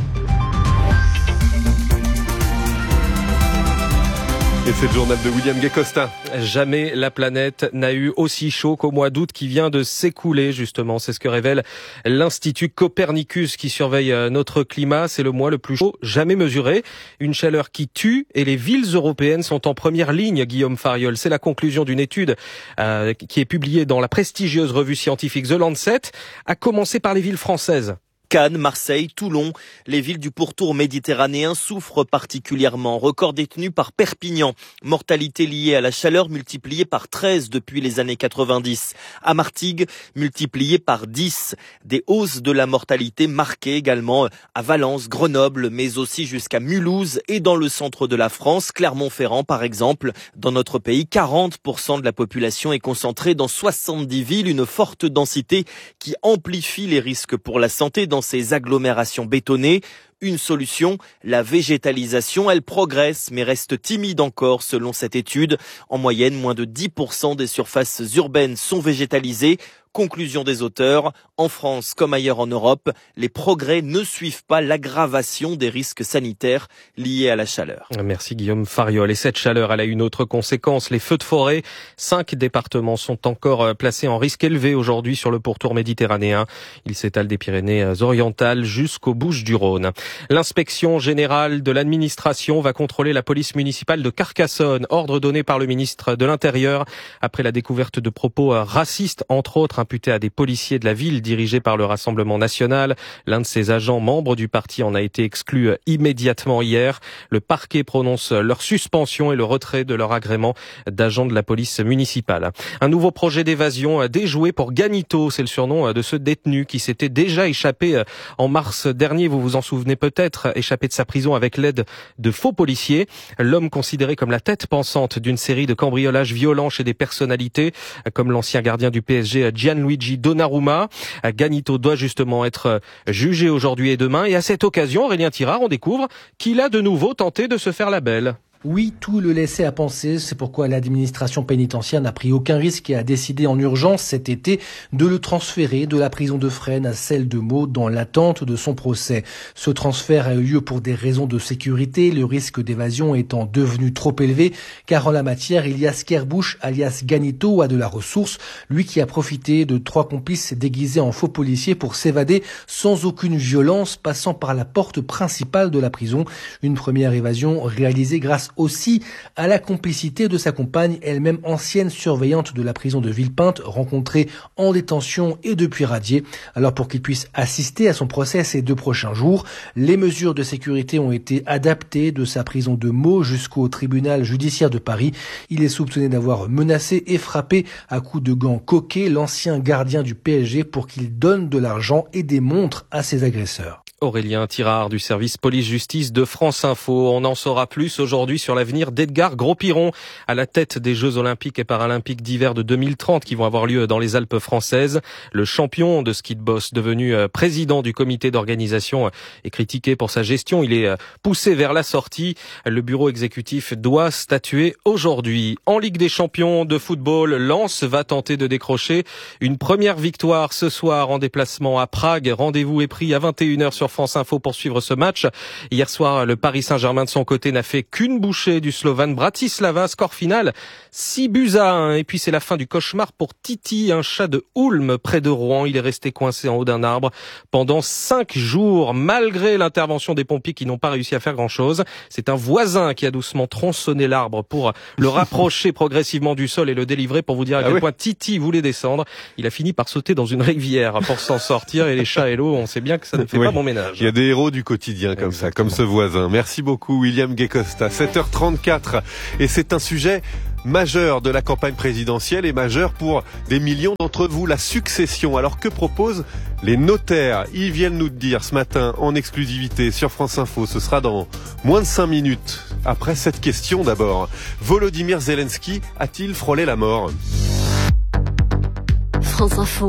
Et c'est le journal de William Gay-Costa. Jamais la planète n'a eu aussi chaud qu'au mois d'août qui vient de s'écouler, justement. C'est ce que révèle l'Institut Copernicus qui surveille notre climat. C'est le mois le plus chaud jamais mesuré. Une chaleur qui tue et les villes européennes sont en première ligne, Guillaume Fariol. C'est la conclusion d'une étude euh, qui est publiée dans la prestigieuse revue scientifique The Lancet, à commencer par les villes françaises. Cannes, Marseille, Toulon, les villes du pourtour méditerranéen souffrent particulièrement. Record détenu par Perpignan. Mortalité liée à la chaleur multipliée par treize depuis les années quatre-vingt-dix. À Martigues, multipliée par dix. Des hausses de la mortalité marquées également à Valence, Grenoble, mais aussi jusqu'à Mulhouse et dans le centre de la France, Clermont-Ferrand par exemple. Dans notre pays, quarante pour cent de la population est concentrée dans soixante-dix villes, une forte densité qui amplifie les risques pour la santé dans ces agglomérations bétonnées. Une solution, la végétalisation, elle progresse mais reste timide encore selon cette étude. En moyenne, moins de dix pour cent des surfaces urbaines sont végétalisées. Conclusion des auteurs, en France comme ailleurs en Europe, les progrès ne suivent pas l'aggravation des risques sanitaires liés à la chaleur. Merci Guillaume Fariol. Et cette chaleur, elle a une autre conséquence, les feux de forêt. Cinq départements sont encore placés en risque élevé aujourd'hui sur le pourtour méditerranéen. Ils s'étalent des Pyrénées-Orientales jusqu'aux Bouches-du-Rhône. L'inspection générale de l'administration va contrôler la police municipale de Carcassonne. Ordre donné par le ministre de l'Intérieur après la découverte de propos racistes, entre autres imputés à des policiers de la ville dirigés par le Rassemblement national. L'un de ses agents membres du parti en a été exclu immédiatement hier. Le parquet prononce leur suspension et le retrait de leur agrément d'agent de la police municipale. Un nouveau projet d'évasion déjoué pour Ganito, c'est le surnom de ce détenu qui s'était déjà échappé en mars dernier, vous vous en souvenez peut-être, échappé de sa prison avec l'aide de faux policiers. L'homme considéré comme la tête pensante d'une série de cambriolages violents chez des personnalités, comme l'ancien gardien du P S G Gianluigi Donnarumma. Ganito doit justement être jugé aujourd'hui et demain. Et à cette occasion, Aurélien Tirard, on découvre qu'il a de nouveau tenté de se faire la belle. Oui, tout le laissait à penser, c'est pourquoi l'administration pénitentiaire n'a pris aucun risque et a décidé en urgence cet été de le transférer de la prison de Fresnes à celle de Meaux dans l'attente de son procès. Ce transfert a eu lieu pour des raisons de sécurité, le risque d'évasion étant devenu trop élevé, car en la matière, Elias Kerbush, alias Ganito, a de la ressource, lui qui a profité de trois complices déguisés en faux policiers pour s'évader sans aucune violence, passant par la porte principale de la prison. Une première évasion réalisée grâce aussi à la complicité de sa compagne, elle-même ancienne surveillante de la prison de Villepinte, rencontrée en détention et depuis radiée. Alors pour qu'il puisse assister à son procès ces deux prochains jours, les mesures de sécurité ont été adaptées de sa prison de Meaux jusqu'au tribunal judiciaire de Paris. Il est soupçonné d'avoir menacé et frappé à coups de gants coquets l'ancien gardien du P S G pour qu'il donne de l'argent et des montres à ses agresseurs. Aurélien Tirard du service police-justice de France Info. On en saura plus aujourd'hui sur l'avenir d'Edgar Gros-Piron à la tête des Jeux Olympiques et Paralympiques d'hiver de deux mille trente qui vont avoir lieu dans les Alpes françaises. Le champion de ski de boss, devenu président du comité d'organisation, est critiqué pour sa gestion. Il est poussé vers la sortie. Le bureau exécutif doit statuer aujourd'hui. En Ligue des champions de football, Lens va tenter de décrocher une première victoire ce soir en déplacement à Prague. Rendez-vous est pris à vingt et une heures sur sur France Info pour suivre ce match. Hier soir, le Paris Saint-Germain de son côté n'a fait qu'une bouchée du Slovane Bratislava. Score final six buts à un. Et puis c'est la fin du cauchemar pour Titi, un chat de Houlme près de Rouen. Il est resté coincé en haut d'un arbre pendant cinq jours, malgré l'intervention des pompiers qui n'ont pas réussi à faire grand-chose. C'est un voisin qui a doucement tronçonné l'arbre pour le rapprocher progressivement du sol et le délivrer. Pour vous dire à quel ah oui. point Titi voulait descendre, il a fini par sauter dans une rivière pour s'en sortir. Et les chats et l'eau, on sait bien que ça ne fait oui. pas bon ménage. Il y a des héros du quotidien comme Exactement. ça, comme ce voisin. Merci beaucoup William Guecosta. sept heures trente-quatre et c'est un sujet majeur de la campagne présidentielle et majeur pour des millions d'entre vous, la succession. Alors que proposent les notaires? Ils viennent nous le dire ce matin en exclusivité sur France Info. Ce sera dans moins de cinq minutes. Après cette question d'abord, Volodymyr Zelensky a-t-il frôlé la mort? France Info,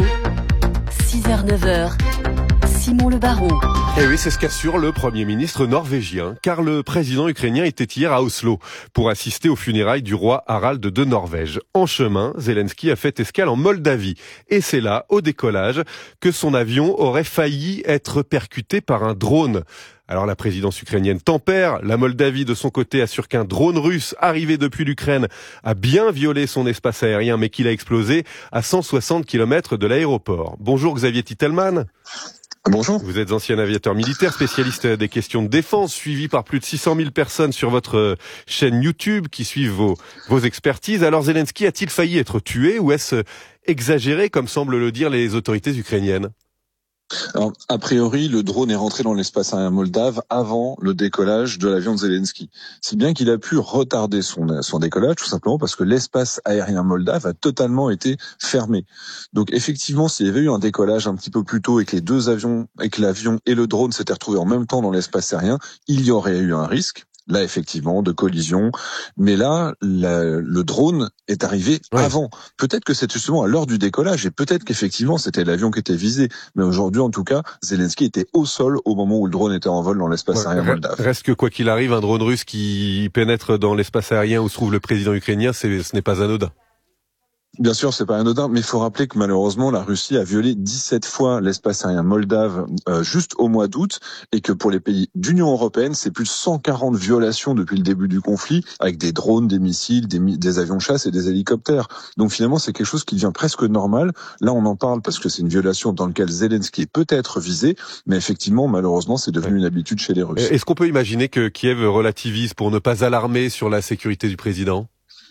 six heures neuf heures, Simon Le Baron. Et oui, c'est ce qu'assure le Premier ministre norvégien, car le président ukrainien était hier à Oslo pour assister aux funérailles du roi Harald de Norvège. En chemin, Zelensky a fait escale en Moldavie. Et c'est là, au décollage, que son avion aurait failli être percuté par un drone. Alors la présidence ukrainienne tempère. La Moldavie, de son côté, assure qu'un drone russe arrivé depuis l'Ukraine a bien violé son espace aérien, mais qu'il a explosé à cent soixante kilomètres de l'aéroport. Bonjour Xavier Titelman. Bonjour. Vous êtes ancien aviateur militaire, spécialiste des questions de défense, suivi par plus de six cent mille personnes sur votre chaîne YouTube qui suivent vos, vos expertises. Alors Zelensky a-t-il failli être tué ou est-ce exagéré, comme semblent le dire les autorités ukrainiennes? Alors, a priori, le drone est rentré dans l'espace aérien moldave avant le décollage de l'avion de Zelensky. Si bien qu'il a pu retarder son, son décollage, tout simplement parce que l'espace aérien moldave a totalement été fermé. Donc, effectivement, s'il y avait eu un décollage un petit peu plus tôt et que les deux avions, et que l'avion et le drone s'étaient retrouvés en même temps dans l'espace aérien, il y aurait eu un risque. Là, effectivement, de collision. Mais là, la, le drone est arrivé ouais. avant. Peut-être que c'est justement à l'heure du décollage et peut-être qu'effectivement, c'était l'avion qui était visé. Mais aujourd'hui, en tout cas, Zelensky était au sol au moment où le drone était en vol dans l'espace ouais. aérien moldave. Reste que quoi qu'il arrive, un drone russe qui pénètre dans l'espace aérien où se trouve le président ukrainien, c'est, ce n'est pas anodin. Bien sûr, c'est pas anodin, mais il faut rappeler que malheureusement, la Russie a violé dix-sept fois l'espace aérien moldave euh, juste au mois d'août, et que pour les pays d'Union européenne, c'est plus de cent quarante violations depuis le début du conflit, avec des drones, des missiles, des, des avions de chasse et des hélicoptères. Donc finalement, c'est quelque chose qui devient presque normal. Là, on en parle parce que c'est une violation dans laquelle Zelensky est peut-être visé, mais effectivement, malheureusement, c'est devenu une habitude chez les Russes. Est-ce qu'on peut imaginer que Kiev relativise pour ne pas alarmer sur la sécurité du président ?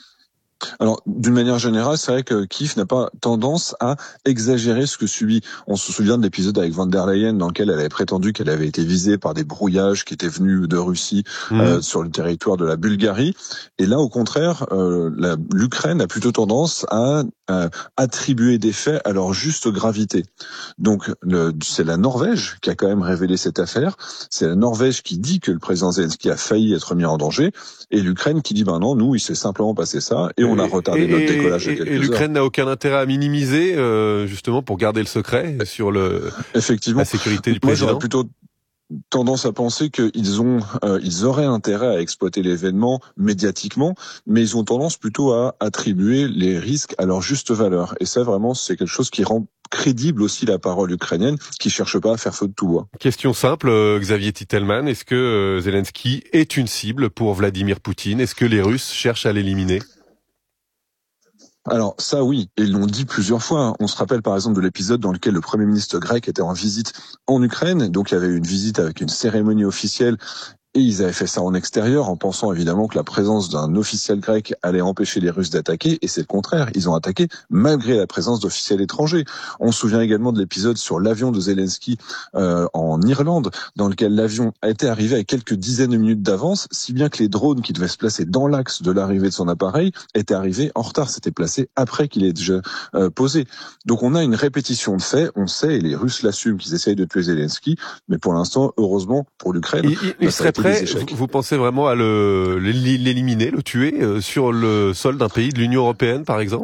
Alors, d'une manière générale, c'est vrai que Kiev n'a pas tendance à exagérer ce que subit. On se souvient de l'épisode avec von der Leyen dans lequel elle avait prétendu qu'elle avait été visée par des brouillages qui étaient venus de Russie mmh. euh, sur le territoire de la Bulgarie. Et là, au contraire, euh, la, l'Ukraine a plutôt tendance à, à attribuer des faits à leur juste gravité. Donc, le, c'est la Norvège qui a quand même révélé cette affaire. C'est la Norvège qui dit que le président Zelensky a failli être mis en danger, et l'Ukraine qui dit ben non, nous, il s'est simplement passé ça, et on a retardé et, notre décollage de quelques heures. Et l'Ukraine n'a aucun intérêt à minimiser, euh, justement, pour garder le secret sur le effectivement la sécurité du Moi, président. J'aurais plutôt tendance à penser qu'ils ont, euh, ils auraient intérêt à exploiter l'événement médiatiquement, mais ils ont tendance plutôt à attribuer les risques à leur juste valeur. Et ça, vraiment, c'est quelque chose qui rend crédible aussi la parole ukrainienne, qui cherche pas à faire feu de tout bois. Question simple, euh, Xavier Titelman, est-ce que euh, Zelensky est une cible pour Vladimir Poutine? Est-ce que les Russes cherchent à l'éliminer? Alors ça oui, ils l'ont dit plusieurs fois. On se rappelle par exemple de l'épisode dans lequel le Premier ministre grec était en visite en Ukraine. Donc il y avait eu une visite avec une cérémonie officielle. Et ils avaient fait ça en extérieur en pensant évidemment que la présence d'un officiel grec allait empêcher les Russes d'attaquer, et c'est le contraire. Ils ont attaqué malgré la présence d'officiels étrangers. On se souvient également de l'épisode sur l'avion de Zelensky euh, en Irlande, dans lequel l'avion a été arrivé à quelques dizaines de minutes d'avance, si bien que les drones qui devaient se placer dans l'axe de l'arrivée de son appareil étaient arrivés en retard, s'étaient placés après qu'il ait déjà euh, posé. Donc on a une répétition de faits, on sait, et les Russes l'assument, qu'ils essayent de tuer Zelensky, mais pour l'instant, heureusement pour l'Ukraine, il, il, il serait prêt, vous, vous pensez vraiment à le, l'éliminer, le tuer euh, sur le sol d'un pays de l'Union européenne, par exemple ?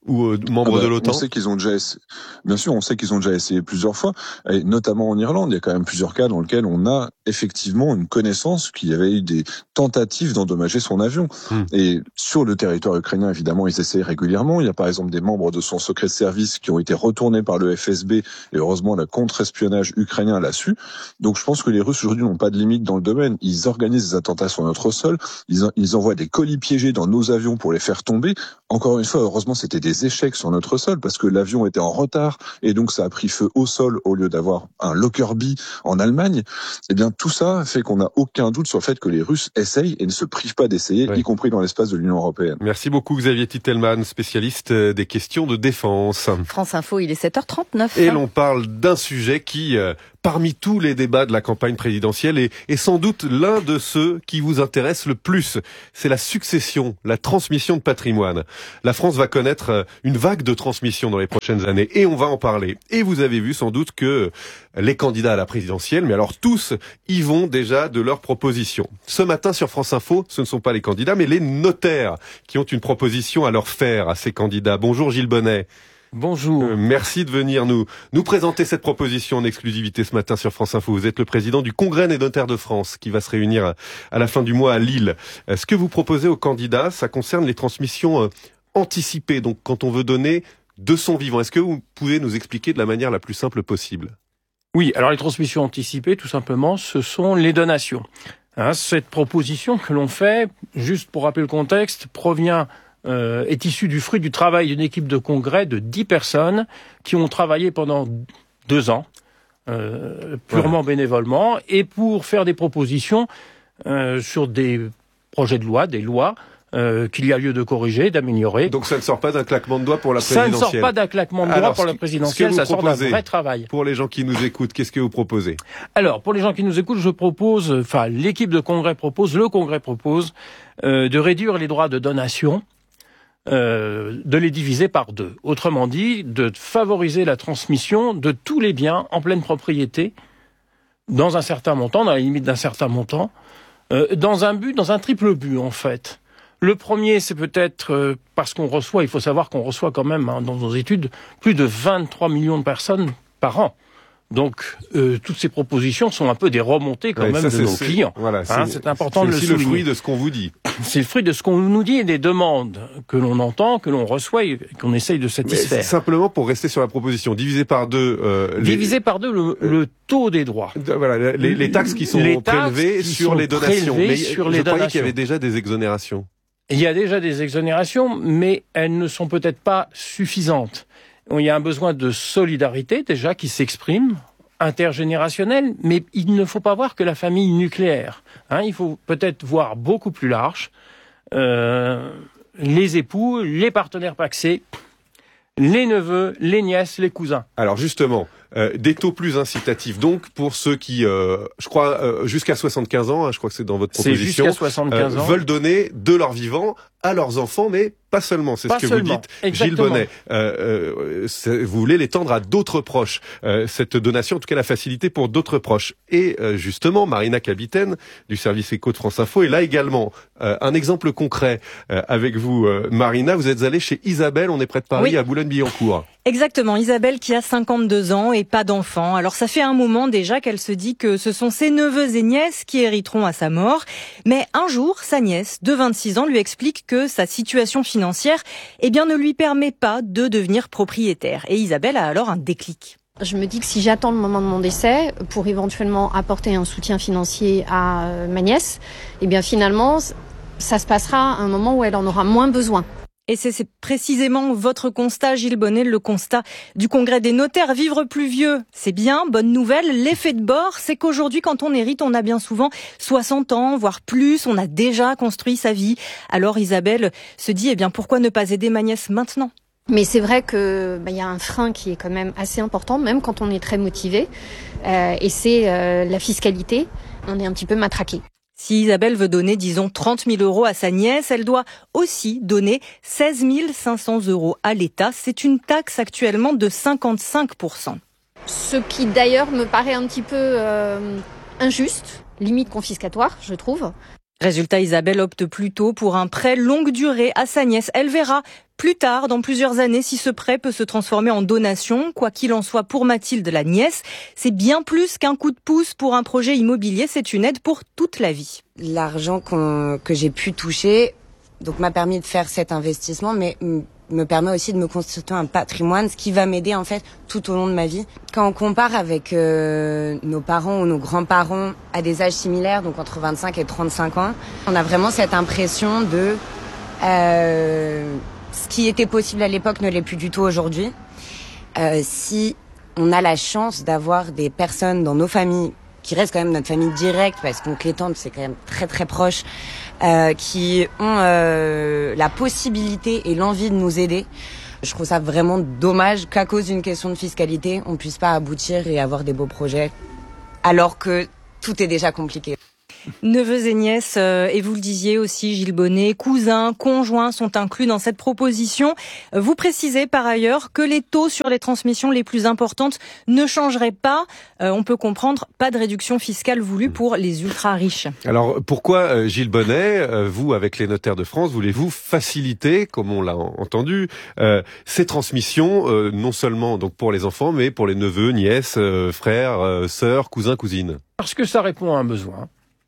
ou euh, membres ah bah, de l'OTAN? On sait qu'ils ont déjà, essa... bien sûr, on sait qu'ils ont déjà essayé plusieurs fois, et notamment en Irlande. Il y a quand même plusieurs cas dans lesquels on a effectivement une connaissance qu'il y avait eu des tentatives d'endommager son avion. Mmh. Et sur le territoire ukrainien, évidemment, ils essayent régulièrement. Il y a par exemple des membres de son secret de service qui ont été retournés par le F S B, et heureusement, la contre-espionnage ukrainien l'a su. Donc je pense que les Russes aujourd'hui n'ont pas de limite dans le domaine. Ils organisent des attentats sur notre sol, ils, en... ils envoient des colis piégés dans nos avions pour les faire tomber. Encore une fois, heureusement, c'était des échecs sur notre sol parce que l'avion était en retard et donc ça a pris feu au sol au lieu d'avoir un Lockerbie en Allemagne. Eh bien, tout ça fait qu'on n'a aucun doute sur le fait que les Russes essayent et ne se privent pas d'essayer, ouais. y compris dans l'espace de l'Union européenne. Merci beaucoup Xavier Titelman, spécialiste des questions de défense. France Info, il est sept heures trente-neuf. Et l'on parle d'un sujet qui, euh, parmi tous les débats de la campagne présidentielle, est, est sans doute l'un de ceux qui vous intéresse le plus. C'est la succession, la transmission de patrimoine. La France va connaître une vague de transmission dans les prochaines années et on va en parler. Et vous avez vu sans doute que les candidats à la présidentielle, mais alors tous, y vont déjà de leurs propositions. Ce matin sur France Info, ce ne sont pas les candidats, mais les notaires qui ont une proposition à leur faire à ces candidats. Bonjour Gilles Bonnet. Bonjour. Euh, merci de venir nous nous présenter cette proposition en exclusivité ce matin sur France Info. Vous êtes le président du Congrès des notaires de France qui va se réunir à, à la fin du mois à Lille. Euh, ce que vous proposez aux candidats, ça concerne les transmissions euh, anticipées. Donc quand on veut donner de son vivant, est-ce que vous pouvez nous expliquer de la manière la plus simple possible ? Oui, alors les transmissions anticipées, tout simplement, ce sont les donations. Hein, cette proposition que l'on fait, juste pour rappeler le contexte, provient Euh, est issu du fruit du travail d'une équipe de congrès de dix personnes qui ont travaillé pendant deux ans, euh, purement ouais. bénévolement, et pour faire des propositions euh, sur des projets de loi, des lois, euh, qu'il y a lieu de corriger, d'améliorer. Donc ça ne sort pas d'un claquement de doigts pour la présidentielle. Ça ne sort pas d'un claquement de doigts Alors, pour la présidentielle, ça sort d'un vrai travail. Pour les gens qui nous écoutent, qu'est-ce que vous proposez ? Alors, pour les gens qui nous écoutent, je propose, enfin, l'équipe de congrès propose, le congrès propose, euh, de réduire les droits de donation, Euh, de les diviser par deux. Autrement dit, de favoriser la transmission de tous les biens en pleine propriété dans un certain montant, dans la limite d'un certain montant, euh, dans un but, dans un triple but en fait. Le premier, c'est peut-être euh, parce qu'on reçoit, il faut savoir qu'on reçoit quand même hein, dans nos études plus de vingt-trois millions de personnes par an. Donc, euh, toutes ces propositions sont un peu des remontées quand ouais, même ça, de nos clients. Voilà, hein, c'est important de le souligner. C'est aussi le fruit de ce qu'on vous dit. C'est le fruit de ce qu'on nous dit et des demandes que l'on entend, que l'on reçoit et qu'on essaye de satisfaire. Mais simplement pour rester sur la proposition, diviser par deux... Euh, diviser les... par deux le, le taux des droits. Voilà, les, les taxes qui sont les taxes prélevées qui sur sont les donations. Mais sur je les croyais donations. qu'il y avait déjà des exonérations. Il y a déjà des exonérations, mais elles ne sont peut-être pas suffisantes. Il y a un besoin de solidarité déjà qui s'exprime, intergénérationnel, mais il ne faut pas voir que la famille nucléaire. Hein, il faut peut-être voir beaucoup plus large. Euh, les époux, les partenaires pacsés, les neveux, les nièces, les cousins. Alors justement, euh, des taux plus incitatifs donc pour ceux qui, euh, je crois, euh, jusqu'à soixante-quinze ans, hein, je crois que c'est dans votre proposition, c'est jusqu'à soixante-quinze euh, ans. veulent donner de leur vivant à leurs enfants, mais pas seulement, c'est pas ce que seulement. vous dites, Exactement. Gilles Bonnet. Euh, euh, vous voulez l'étendre à d'autres proches, euh, cette donation, en tout cas la facilité pour d'autres proches. Et euh, justement, Marina Kapitaine, du service éco de France Info, est là également. Euh, un exemple concret euh, avec vous, euh, Marina, vous êtes allée chez Isabelle, on est près de Paris, oui. à Boulogne-Billancourt. Exactement, Isabelle qui a cinquante-deux ans et pas d'enfant. Alors ça fait un moment déjà qu'elle se dit que ce sont ses neveux et nièces qui hériteront à sa mort. Mais un jour, sa nièce de vingt-six ans lui explique que sa situation financière eh bien, ne lui permet pas de devenir propriétaire. Et Isabelle a alors un déclic. Je me dis que si j'attends le moment de mon décès pour éventuellement apporter un soutien financier à ma nièce, eh bien finalement, ça se passera à un moment où elle en aura moins besoin. Et c'est, c'est précisément votre constat, Gilles Bonnet, le constat du Congrès des notaires. Vivre plus vieux, c'est bien, bonne nouvelle. L'effet de bord, c'est qu'aujourd'hui, quand on hérite, on a bien souvent soixante ans, voire plus. On a déjà construit sa vie. Alors Isabelle se dit, eh bien, pourquoi ne pas aider ma nièce maintenant ? Mais c'est vrai que bah, y a un frein qui est quand même assez important, même quand on est très motivé. Euh, et c'est euh, la fiscalité. On est un petit peu matraqué. Si Isabelle veut donner, disons, trente mille euros à sa nièce, elle doit aussi donner seize mille cinq cents euros à l'État. C'est une taxe actuellement de cinquante-cinq pour cent. Ce qui d'ailleurs me paraît un petit peu euh, injuste, limite confiscatoire, je trouve. Résultat, Isabelle opte plutôt pour un prêt longue durée à sa nièce. Elle verra Plus tard, dans plusieurs années, si ce prêt peut se transformer en donation, quoi qu'il en soit pour Mathilde, la nièce, c'est bien plus qu'un coup de pouce pour un projet immobilier, c'est une aide pour toute la vie. L'argent qu'on, que j'ai pu toucher donc m'a permis de faire cet investissement, mais me permet aussi de me constituer un patrimoine, ce qui va m'aider en fait tout au long de ma vie. Quand on compare avec euh, nos parents ou nos grands-parents à des âges similaires, donc entre vingt-cinq et trente-cinq ans, on a vraiment cette impression de euh, ce qui était possible à l'époque ne l'est plus du tout aujourd'hui. Euh, si on a la chance d'avoir des personnes dans nos familles qui restent quand même notre famille directe, parce qu'oncle et tante, c'est quand même très très proche, euh, qui ont euh, la possibilité et l'envie de nous aider. Je trouve ça vraiment dommage qu'à cause d'une question de fiscalité, on puisse pas aboutir et avoir des beaux projets, alors que tout est déjà compliqué. Neveux et nièces, euh, et vous le disiez aussi, Gilles Bonnet, cousins, conjoints sont inclus dans cette proposition. Vous précisez par ailleurs que les taux sur les transmissions les plus importantes ne changeraient pas. Euh, on peut comprendre, pas de réduction fiscale voulue pour les ultra-riches. Alors pourquoi, euh, Gilles Bonnet, euh, vous, avec les notaires de France, voulez-vous faciliter, comme on l'a entendu, euh, ces transmissions, euh, non seulement donc pour les enfants, mais pour les neveux, nièces, euh, frères, euh, sœurs, cousins, cousines? Parce que ça répond à un besoin.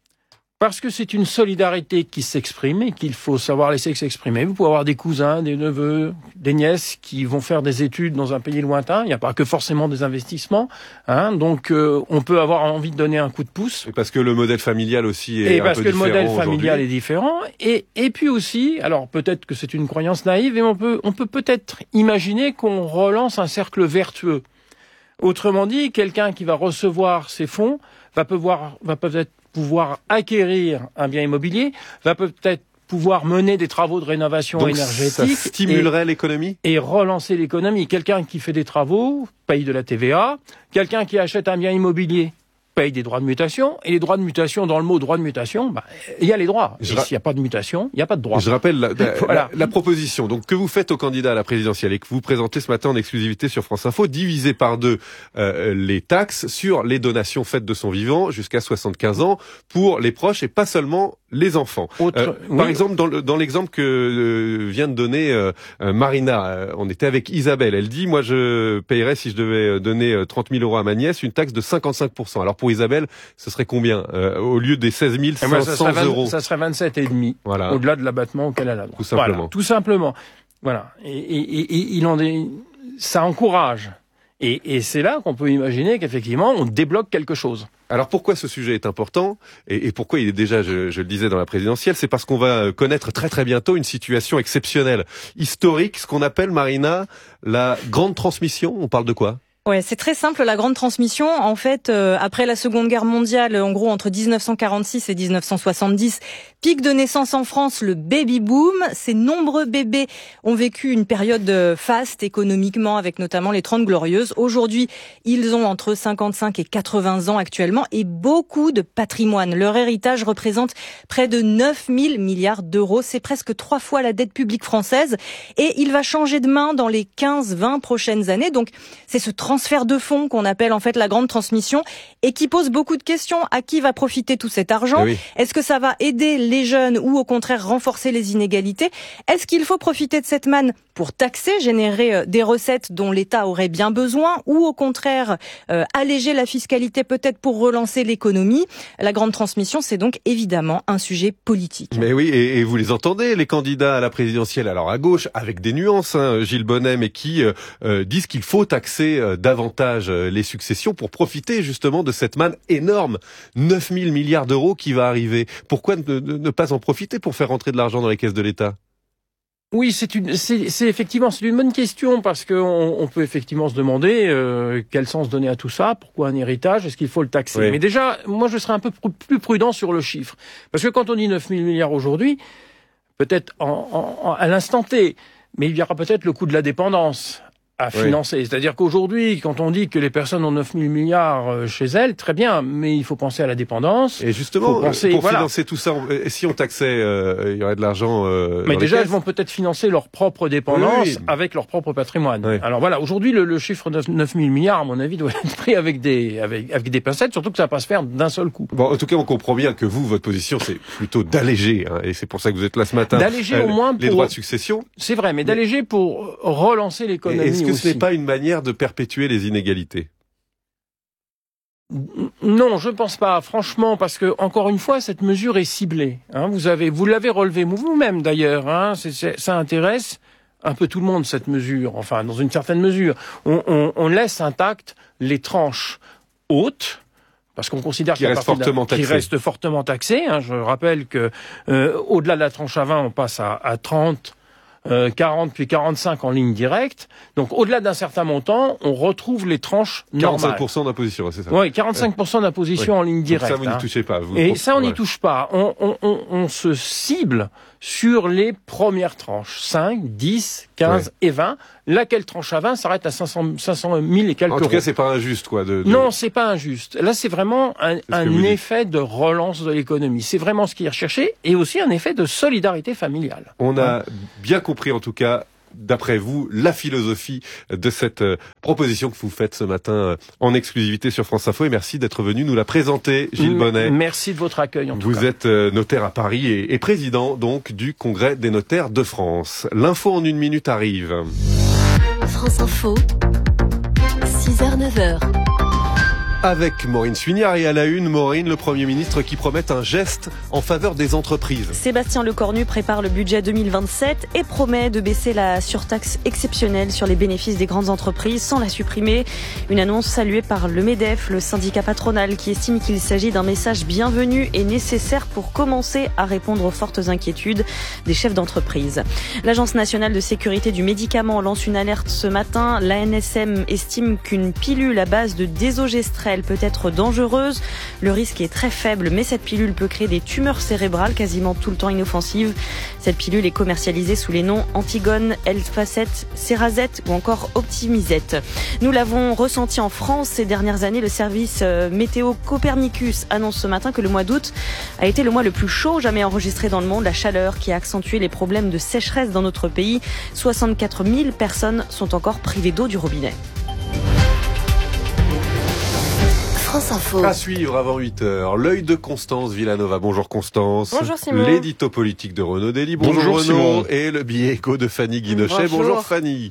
Parce que c'est une solidarité qui s'exprime et qu'il faut savoir laisser s'exprimer. Vous pouvez avoir des cousins, des neveux, des nièces qui vont faire des études dans un pays lointain. Il n'y a pas que forcément des investissements. Hein. Donc euh, on peut avoir envie de donner un coup de pouce. Et parce que le modèle familial aussi est et un parce peu que le modèle différent familial est différent. Et, et puis aussi, alors peut-être que c'est une croyance naïve, et on peut on peut peut-être imaginer qu'on relance un cercle vertueux. Autrement dit, quelqu'un qui va recevoir ces fonds va pouvoir va peut-être pouvoir acquérir un bien immobilier, va peut-être pouvoir mener des travaux de rénovation Donc énergétique. Ça stimulerait et, l'économie et relancer l'économie. Quelqu'un qui fait des travaux paye de la T V A. Quelqu'un qui achète un bien immobilier paye des droits de mutation. Et les droits de mutation, dans le mot droit de mutation, bah, il y a les droits. Je et ra... s'il n'y a pas de mutation, il n'y a pas de droit. Je rappelle la, la, voilà. la, la proposition donc que vous faites au candidat à la présidentielle et que vous présentez ce matin en exclusivité sur France Info, diviser par deux euh, les taxes sur les donations faites de son vivant jusqu'à soixante-quinze ans pour les proches et pas seulement les enfants. Autre, euh, oui. Par exemple, dans, le, dans l'exemple que euh, vient de donner euh, Marina, euh, on était avec Isabelle. Elle dit, moi, je payerais, si je devais donner trente mille euros à ma nièce, une taxe de cinquante-cinq pour cent. Alors pour Isabelle, ce serait combien euh, au lieu des seize mille cinq cents euros? Ça serait vingt-sept et demi. Voilà. Au-delà de l'abattement auquel elle a droit. Tout simplement. Voilà, tout simplement. Voilà. Et, et, et, et il en est, ça encourage. Et, et c'est là qu'on peut imaginer qu'effectivement, on débloque quelque chose. Alors pourquoi ce sujet est important et, et pourquoi il est déjà, je, je le disais, dans la présidentielle, c'est parce qu'on va connaître très très bientôt une situation exceptionnelle, historique, ce qu'on appelle, Marina, la grande transmission. On parle de quoi ? Ouais, c'est très simple, la grande transmission. En fait, euh, après la Seconde Guerre mondiale, en gros entre dix-neuf cent quarante-six et dix-neuf cent soixante-dix, pic de naissance en France, le baby boom. Ces nombreux bébés ont vécu une période faste économiquement, avec notamment les Trente Glorieuses. Aujourd'hui, ils ont entre cinquante-cinq et quatre-vingts ans actuellement et beaucoup de patrimoine. Leur héritage représente près de neuf mille milliards d'euros. C'est presque trois fois la dette publique française et il va changer de main dans les quinze vingt prochaines années. Donc, c'est ce transfert de fonds qu'on appelle en fait la grande transmission et qui pose beaucoup de questions. À qui va profiter tout cet argent ? Oui. Est-ce que ça va aider les jeunes ou au contraire renforcer les inégalités ? Est-ce qu'il faut profiter de cette manne pour taxer, générer des recettes dont l'État aurait bien besoin ou au contraire euh, alléger la fiscalité peut-être pour relancer l'économie ? La grande transmission, c'est donc évidemment un sujet politique. Mais oui, et, et vous les entendez, les candidats à la présidentielle, alors à gauche, avec des nuances, hein, Gilles Bonnet, mais qui euh, euh, disent qu'il faut taxer euh, davantage les successions pour profiter justement de cette manne énorme, neuf mille milliards d'euros qui va arriver. Pourquoi ne, ne, ne pas en profiter pour faire rentrer de l'argent dans les caisses de l'État ? Oui, c'est une, c'est, c'est effectivement, c'est une bonne question parce qu'on on peut effectivement se demander euh, quel sens donner à tout ça, pourquoi un héritage, est-ce qu'il faut le taxer ? Oui. Mais déjà, moi, je serais un peu pr- plus prudent sur le chiffre, parce que quand on dit neuf mille milliards aujourd'hui, peut-être en, en, en, à l'instant T, mais il y aura peut-être le coût de la dépendance. à financer. Oui. C'est-à-dire qu'aujourd'hui, quand on dit que les personnes ont neuf mille milliards chez elles, très bien, mais il faut penser à la dépendance. Et justement, penser, pour voilà. financer tout ça, si on taxait, euh, il y aurait de l'argent euh, Mais dans déjà, les elles vont peut-être financer leur propre dépendance oui, oui. avec leur propre patrimoine. Oui. Alors voilà, aujourd'hui, le, le chiffre de neuf mille milliards, à mon avis, doit être pris avec des, avec, avec des pincettes, surtout que ça va pas se faire d'un seul coup. Bon, en tout cas, on comprend bien que vous, votre position, c'est plutôt d'alléger, hein, et c'est pour ça que vous êtes là ce matin. D'alléger euh, au moins pour... les droits de succession. C'est vrai, mais d'alléger pour relancer l'économie. Est-ce que aussi. ce n'est pas une manière de perpétuer les inégalités? Non, je pense pas, franchement, parce que encore une fois, cette mesure est ciblée. Hein, vous avez, vous l'avez relevé vous-même d'ailleurs. Hein, c'est, c'est, ça intéresse un peu tout le monde cette mesure. Enfin, dans une certaine mesure, on, on, on laisse intactes les tranches hautes. Parce qu'on considère qu'il reste fortement taxé. Qui reste fortement taxé. Hein, je rappelle que euh, au-delà de la tranche à vingt, on passe à, à trente. Euh, quarante puis quarante-cinq en ligne directe. Donc au-delà d'un certain montant, on retrouve les tranches normales. quarante-cinq pour cent d'imposition, c'est ça? Oui, quarante-cinq pour cent d'imposition oui. en ligne directe. Donc ça, vous hein. n'y touchez pas. Vous Et pour... ça, on n'y ouais. touche pas. On, on, on, on se cible sur les premières tranches. cinq, dix, quinze ouais. et vingt. Laquelle tranche à vingt s'arrête à cinq cent mille et quelques euros. En tout cas, c'est pas injuste, quoi. De, de... Non, c'est pas injuste. Là, c'est vraiment un, un effet de relance de l'économie. C'est vraiment ce qui est recherché et aussi un effet de solidarité familiale. On a bien compris, en tout cas, d'après vous, la philosophie de cette euh, proposition que vous faites ce matin euh, en exclusivité sur France Info. Et merci d'être venu nous la présenter, Gilles Bonnet. Merci de votre accueil, en tout vous cas. êtes euh, notaire à Paris et, et président, donc, du Congrès des notaires de France. L'info en une minute arrive. France Info, six heures neuf heures. Avec Maureen Suignard et à la une, Maureen, le Premier ministre qui promet un geste en faveur des entreprises. Sébastien Lecornu prépare le budget deux mille vingt-sept et promet de baisser la surtaxe exceptionnelle sur les bénéfices des grandes entreprises sans la supprimer. Une annonce saluée par le MEDEF, le syndicat patronal, qui estime qu'il s'agit d'un message bienvenu et nécessaire pour commencer à répondre aux fortes inquiétudes des chefs d'entreprise. L'Agence nationale de sécurité du médicament lance une alerte ce matin. L'A N S M estime qu'une pilule à base de désogestrel peut être dangereuse. Le risque est très faible, mais cette pilule peut créer des tumeurs cérébrales quasiment tout le temps inoffensives. Cette pilule est commercialisée sous les noms Antigone, Elfacet, Cerazette ou encore Optimizette. Nous l'avons ressenti en France ces dernières années. Le service météo Copernicus annonce ce matin que le mois d'août a été le mois le plus chaud jamais enregistré dans le monde. La chaleur qui a accentué les problèmes de sécheresse dans notre pays. soixante-quatre mille personnes sont encore privées d'eau du robinet. France Info. À suivre avant huit heures, l'œil de Constance Villanova. Bonjour Constance. Bonjour Simon. L'édito politique de Renaud Dely. Bonjour, Bonjour Renaud. Simon. Et le billet éco de Fanny Guinochet. Bonjour, Bonjour Fanny.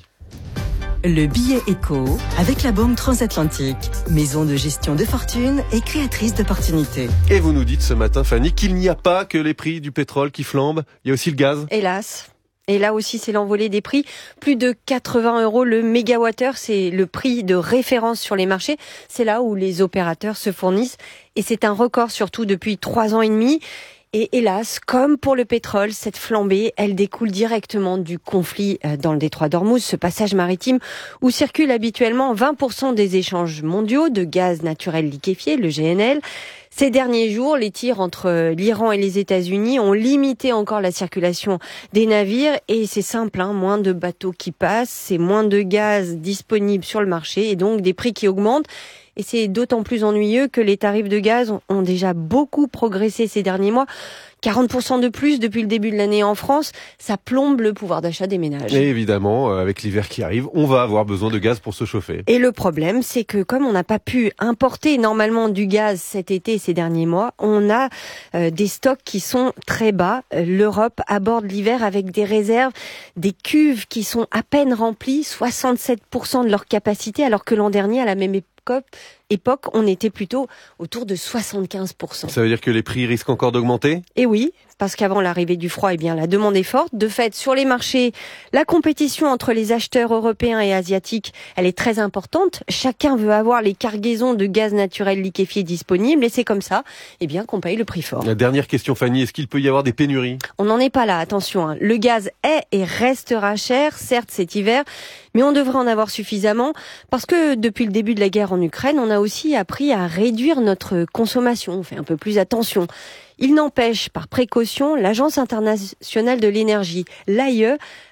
Le billet éco avec la Banque Transatlantique, maison de gestion de fortune et créatrice d'opportunités. Et vous nous dites ce matin, Fanny, qu'il n'y a pas que les prix du pétrole qui flambent, il y a aussi le gaz. Hélas. Et là aussi, c'est l'envolée des prix. Plus de quatre-vingts euros le mégawattheure, c'est le prix de référence sur les marchés. C'est là où les opérateurs se fournissent. Et c'est un record, surtout depuis trois ans et demi. Et hélas, comme pour le pétrole, cette flambée, elle découle directement du conflit dans le détroit d'Ormuz, ce passage maritime où circulent habituellement vingt pour cent des échanges mondiaux de gaz naturel liquéfié, le G N L. Ces derniers jours, les tirs entre l'Iran et les États-Unis ont limité encore la circulation des navires et c'est simple, hein, moins de bateaux qui passent, c'est moins de gaz disponible sur le marché et donc des prix qui augmentent. Et c'est d'autant plus ennuyeux que les tarifs de gaz ont déjà beaucoup progressé ces derniers mois. quarante pour cent de plus depuis le début de l'année en France, ça plombe le pouvoir d'achat des ménages. Et évidemment, avec l'hiver qui arrive, on va avoir besoin de gaz pour se chauffer. Et le problème, c'est que comme on n'a pas pu importer normalement du gaz cet été, ces derniers mois, on a euh, des stocks qui sont très bas. L'Europe aborde l'hiver avec des réserves, des cuves qui sont à peine remplies, soixante-sept pour cent de leur capacité, alors que l'an dernier, à la même époque, époque, on était plutôt autour de soixante-quinze pour cent. Ça veut dire que les prix risquent encore d'augmenter ? Et oui, parce qu'avant l'arrivée du froid, eh bien, la demande est forte. De fait, sur les marchés, la compétition entre les acheteurs européens et asiatiques, elle est très importante. Chacun veut avoir les cargaisons de gaz naturel liquéfié disponibles et c'est comme ça, eh bien, qu'on paye le prix fort. La dernière question, Fanny, est-ce qu'il peut y avoir des pénuries ? On n'en est pas là, attention. Hein. Le gaz est et restera cher, certes cet hiver, mais on devrait en avoir suffisamment parce que depuis le début de la guerre en Ukraine, on a aussi appris à réduire notre consommation. On fait un peu plus attention. Il n'empêche, par précaution, l'Agence internationale de l'énergie, l'A I E,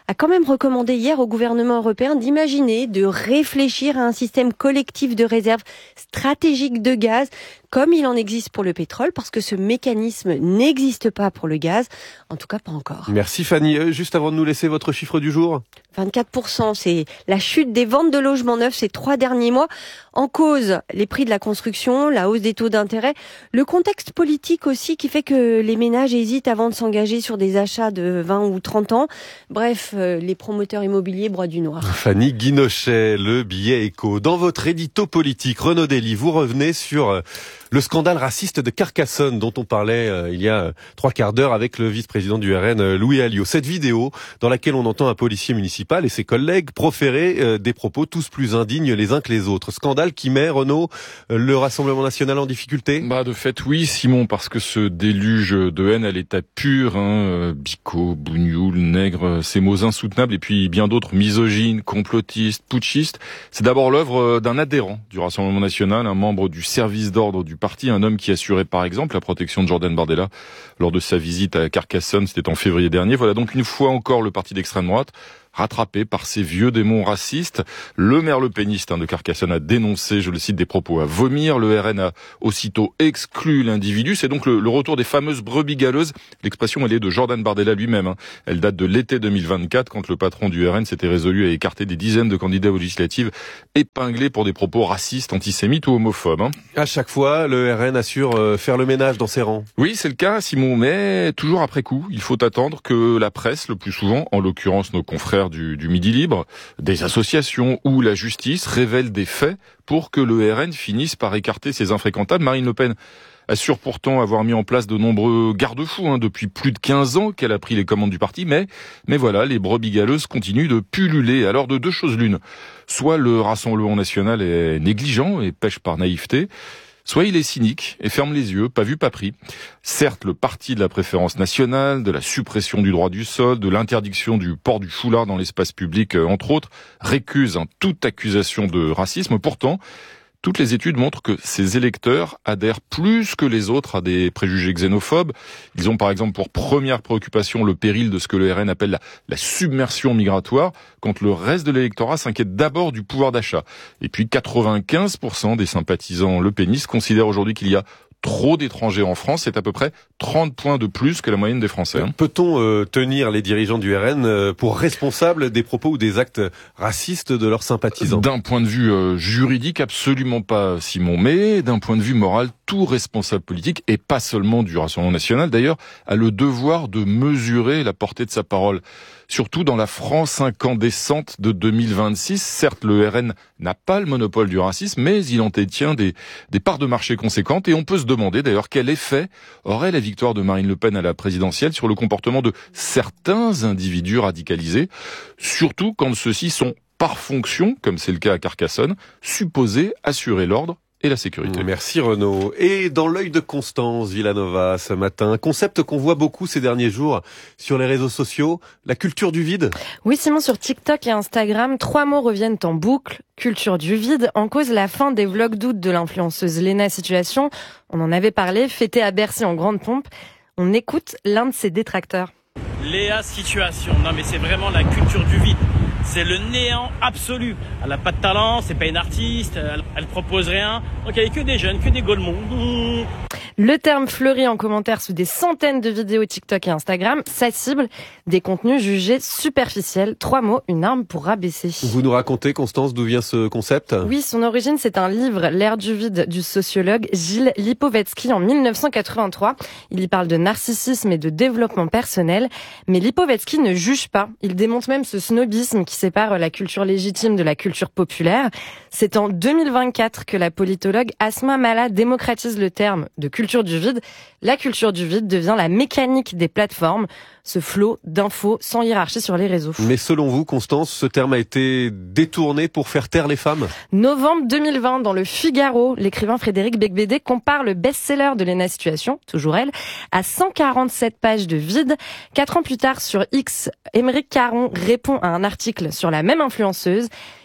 a quand même recommandé hier au gouvernement européen d'imaginer, de réfléchir à un système collectif de réserve stratégique de gaz, comme il en existe pour le pétrole, parce que ce mécanisme n'existe pas pour le gaz, en tout cas pas encore. Merci Fanny. Juste avant de nous laisser votre chiffre du jour. vingt-quatre pour cent, c'est la chute des ventes de logements neufs ces trois derniers mois. En cause, les prix de la construction, la hausse des taux d'intérêt, le contexte politique aussi qui fait que les ménages hésitent avant de s'engager sur des achats de vingt ou trente ans. Bref, les promoteurs immobiliers broient du noir. Fanny Guinochet, le billet éco. Dans votre édito politique, Renaud Dely, vous revenez sur le scandale raciste de Carcassonne dont on parlait euh, il y a euh, trois quarts d'heure avec le vice-président du R N, euh, Louis Alliot. Cette vidéo dans laquelle on entend un policier municipal et ses collègues proférer euh, des propos tous plus indignes les uns que les autres. Scandale qui met, Renaud, euh, le Rassemblement national en difficulté ? Bah de fait oui, Simon, parce que ce déluge de haine à l'état pur, hein, bico, bougnoul, nègre, ces mots insoutenables et puis bien d'autres misogynes, complotistes, putschistes, c'est d'abord l'œuvre d'un adhérent du Rassemblement national, un membre du service d'ordre du parti, un homme qui assurait par exemple la protection de Jordan Bardella lors de sa visite à Carcassonne, c'était en février dernier. Voilà donc une fois encore le parti d'extrême droite rattrapé par ces vieux démons racistes. Le maire lepéniste hein, de Carcassonne a dénoncé, je le cite, des propos à vomir. Le R N a aussitôt exclu l'individu. C'est donc le, le retour des fameuses brebis galeuses. L'expression, elle est de Jordan Bardella lui-même. Hein. Elle date de l'été deux mille vingt-quatre, quand le patron du R N s'était résolu à écarter des dizaines de candidats aux législatives épinglés pour des propos racistes, antisémites ou homophobes. Hein. À chaque fois, le R N assure euh, faire le ménage dans ses rangs. Oui, c'est le cas, Simon, mais toujours après coup, il faut attendre que la presse, le plus souvent, en l'occurrence nos confrères Du, du Midi Libre, des associations ou la justice révèlent des faits pour que le R N finisse par écarter ses infréquentables. Marine Le Pen assure pourtant avoir mis en place de nombreux garde-fous hein, depuis plus de quinze ans qu'elle a pris les commandes du parti, mais, mais voilà, les brebis galeuses continuent de pulluler. Alors de deux choses l'une, soit le Rassemblement national est négligent et pêche par naïveté, soit il est cynique et ferme les yeux, pas vu, pas pris. Certes, le parti de la préférence nationale, de la suppression du droit du sol, de l'interdiction du port du foulard dans l'espace public, entre autres, récuse hein, toute accusation de racisme. Pourtant, toutes les études montrent que ces électeurs adhèrent plus que les autres à des préjugés xénophobes. Ils ont par exemple pour première préoccupation le péril de ce que le R N appelle la, la submersion migratoire, quand le reste de l'électorat s'inquiète d'abord du pouvoir d'achat. Et puis quatre-vingt-quinze pour cent des sympathisants lepénistes considèrent aujourd'hui qu'il y a trop d'étrangers en France, c'est à peu près trente points de plus que la moyenne des Français. Hein. Peut-on euh, tenir les dirigeants du R N euh, pour responsables des propos ou des actes racistes de leurs sympathisants ? D'un point de vue euh, juridique, absolument pas, Simon, mais d'un point de vue moral, tout responsable politique, et pas seulement du Rassemblement national d'ailleurs, a le devoir de mesurer la portée de sa parole. Surtout dans la France incandescente de deux mille vingt-six, certes le R N n'a pas le monopole du racisme, mais il en détient des, des parts de marché conséquentes, et on peut se demander d'ailleurs quel effet aurait la victoire de Marine Le Pen à la présidentielle sur le comportement de certains individus radicalisés, surtout quand ceux-ci sont par fonction, comme c'est le cas à Carcassonne, supposés assurer l'ordre et la sécurité. Merci Renaud. Et dans l'œil de Constance Villanova ce matin, un concept qu'on voit beaucoup ces derniers jours sur les réseaux sociaux, la culture du vide. Oui Simon, sur TikTok et Instagram, trois mots reviennent en boucle. Culture du vide, en cause la fin des vlogs d'août de l'influenceuse Léna Situation. On en avait parlé, fêté à Bercy en grande pompe. On écoute l'un de ses détracteurs. Léa Situation, non mais c'est vraiment la culture du vide. C'est le néant absolu. Elle n'a pas de talent, c'est pas une artiste, elle, elle propose rien. Donc il n'y a que des jeunes, que des golemons. Mmh. Le terme fleurit en commentaire sous des centaines de vidéos TikTok et Instagram. Sa cible, des contenus jugés superficiels. Trois mots, une arme pour rabaisser. Vous nous racontez, Constance, d'où vient ce concept ? Oui, son origine, c'est un livre, L'ère du vide, du sociologue Gilles Lipovetsky en mille neuf cent quatre-vingt-trois. Il y parle de narcissisme et de développement personnel. Mais Lipovetsky ne juge pas. Il démonte même ce snobisme qui sépare la culture légitime de la culture populaire. C'est en deux mille vingt-quatre que la politologue Asma Mala démocratise le terme de culture du vide. La culture du vide devient la mécanique des plateformes, ce flot d'infos sans hiérarchie sur les réseaux. Mais selon vous, Constance, ce terme a été détourné pour faire taire les femmes ? Novembre deux mille vingt, dans le Figaro, l'écrivain Frédéric Becbédé compare le best-seller de Léna Situation, toujours elle, à cent quarante-sept pages de vide. Quatre ans plus tard, sur X, Émeric Caron répond à un article sur la même influenceuse.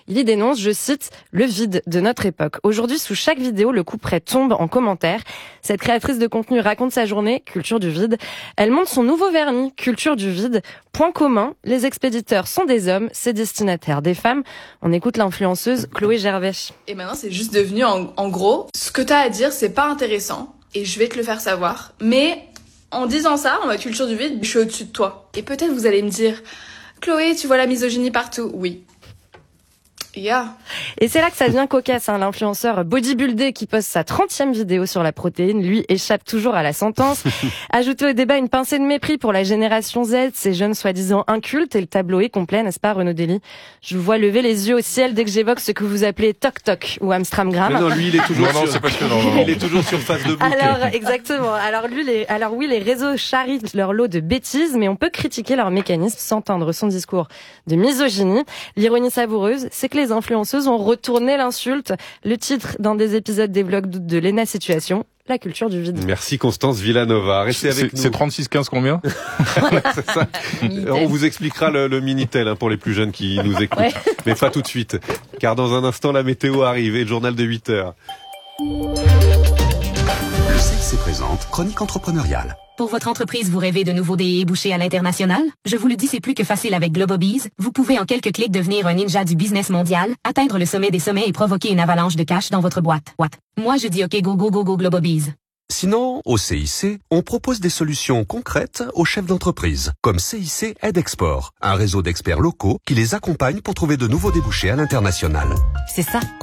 Il y dénonce, je cite, le vide de notre époque. Aujourd'hui, sous chaque vidéo, le couperet tombe en commentaire. Cette créatrice de contenu raconte sa journée, culture du vide. Elle montre son nouveau vernis, culture du vide. Point commun, les expéditeurs sont des hommes, ses destinataires des femmes. On écoute l'influenceuse Chloé Gervais. Et maintenant, c'est juste devenu, en, en gros, ce que t'as à dire, c'est pas intéressant. Et je vais te le faire savoir. Mais en disant ça, en mode culture du vide, je suis au-dessus de toi. Et peut-être vous allez me dire, Chloé, tu vois la misogynie partout. Oui. Yeah. Et c'est là que ça devient cocasse, hein. L'influenceur bodybuildé qui poste sa trentième vidéo sur la protéine, lui, échappe toujours à la sentence. Ajoutez au débat une pincée de mépris pour la génération Z, ces jeunes soi-disant incultes, et le tableau est complet, n'est-ce pas, Renaud Dely? Je vous vois lever les yeux au ciel dès que j'évoque ce que vous appelez Tok-Tok ou Amstramgram. Mais non, lui, il est toujours non, non, sur... c'est parce que non, non, non. Il est toujours sur Facebook. Alors, exactement. Alors, lui, les... Alors oui, les réseaux charrient leur lot de bêtises, mais on peut critiquer leur mécanisme sans tendre son discours de misogynie. L'ironie savoureuse, c'est que les Les influenceuses ont retourné l'insulte. Le titre d'un des épisodes des vlogs de Lena Situation, la culture du vide. Merci Constance Villanova. Restez avec c'est, nous. C'est trente-six quinze combien? C'est ça. On vous expliquera le, le Minitel hein, pour les plus jeunes qui nous écoutent. Ouais. Mais pas tout de suite. Car dans un instant, la météo arrive et le journal de huit heures. Le C I C présente Chronique entrepreneuriale. Pour votre entreprise, vous rêvez de nouveaux débouchés à l'international? Je vous le dis, c'est plus que facile avec Globobees. Vous pouvez en quelques clics devenir un ninja du business mondial, atteindre le sommet des sommets et provoquer une avalanche de cash dans votre boîte. What? Moi, je dis OK, go, go, go, go, Globobees. Sinon, au C I C, on propose des solutions concrètes aux chefs d'entreprise, comme C I C Aide Export, un réseau d'experts locaux qui les accompagne pour trouver de nouveaux débouchés à l'international. C'est ça,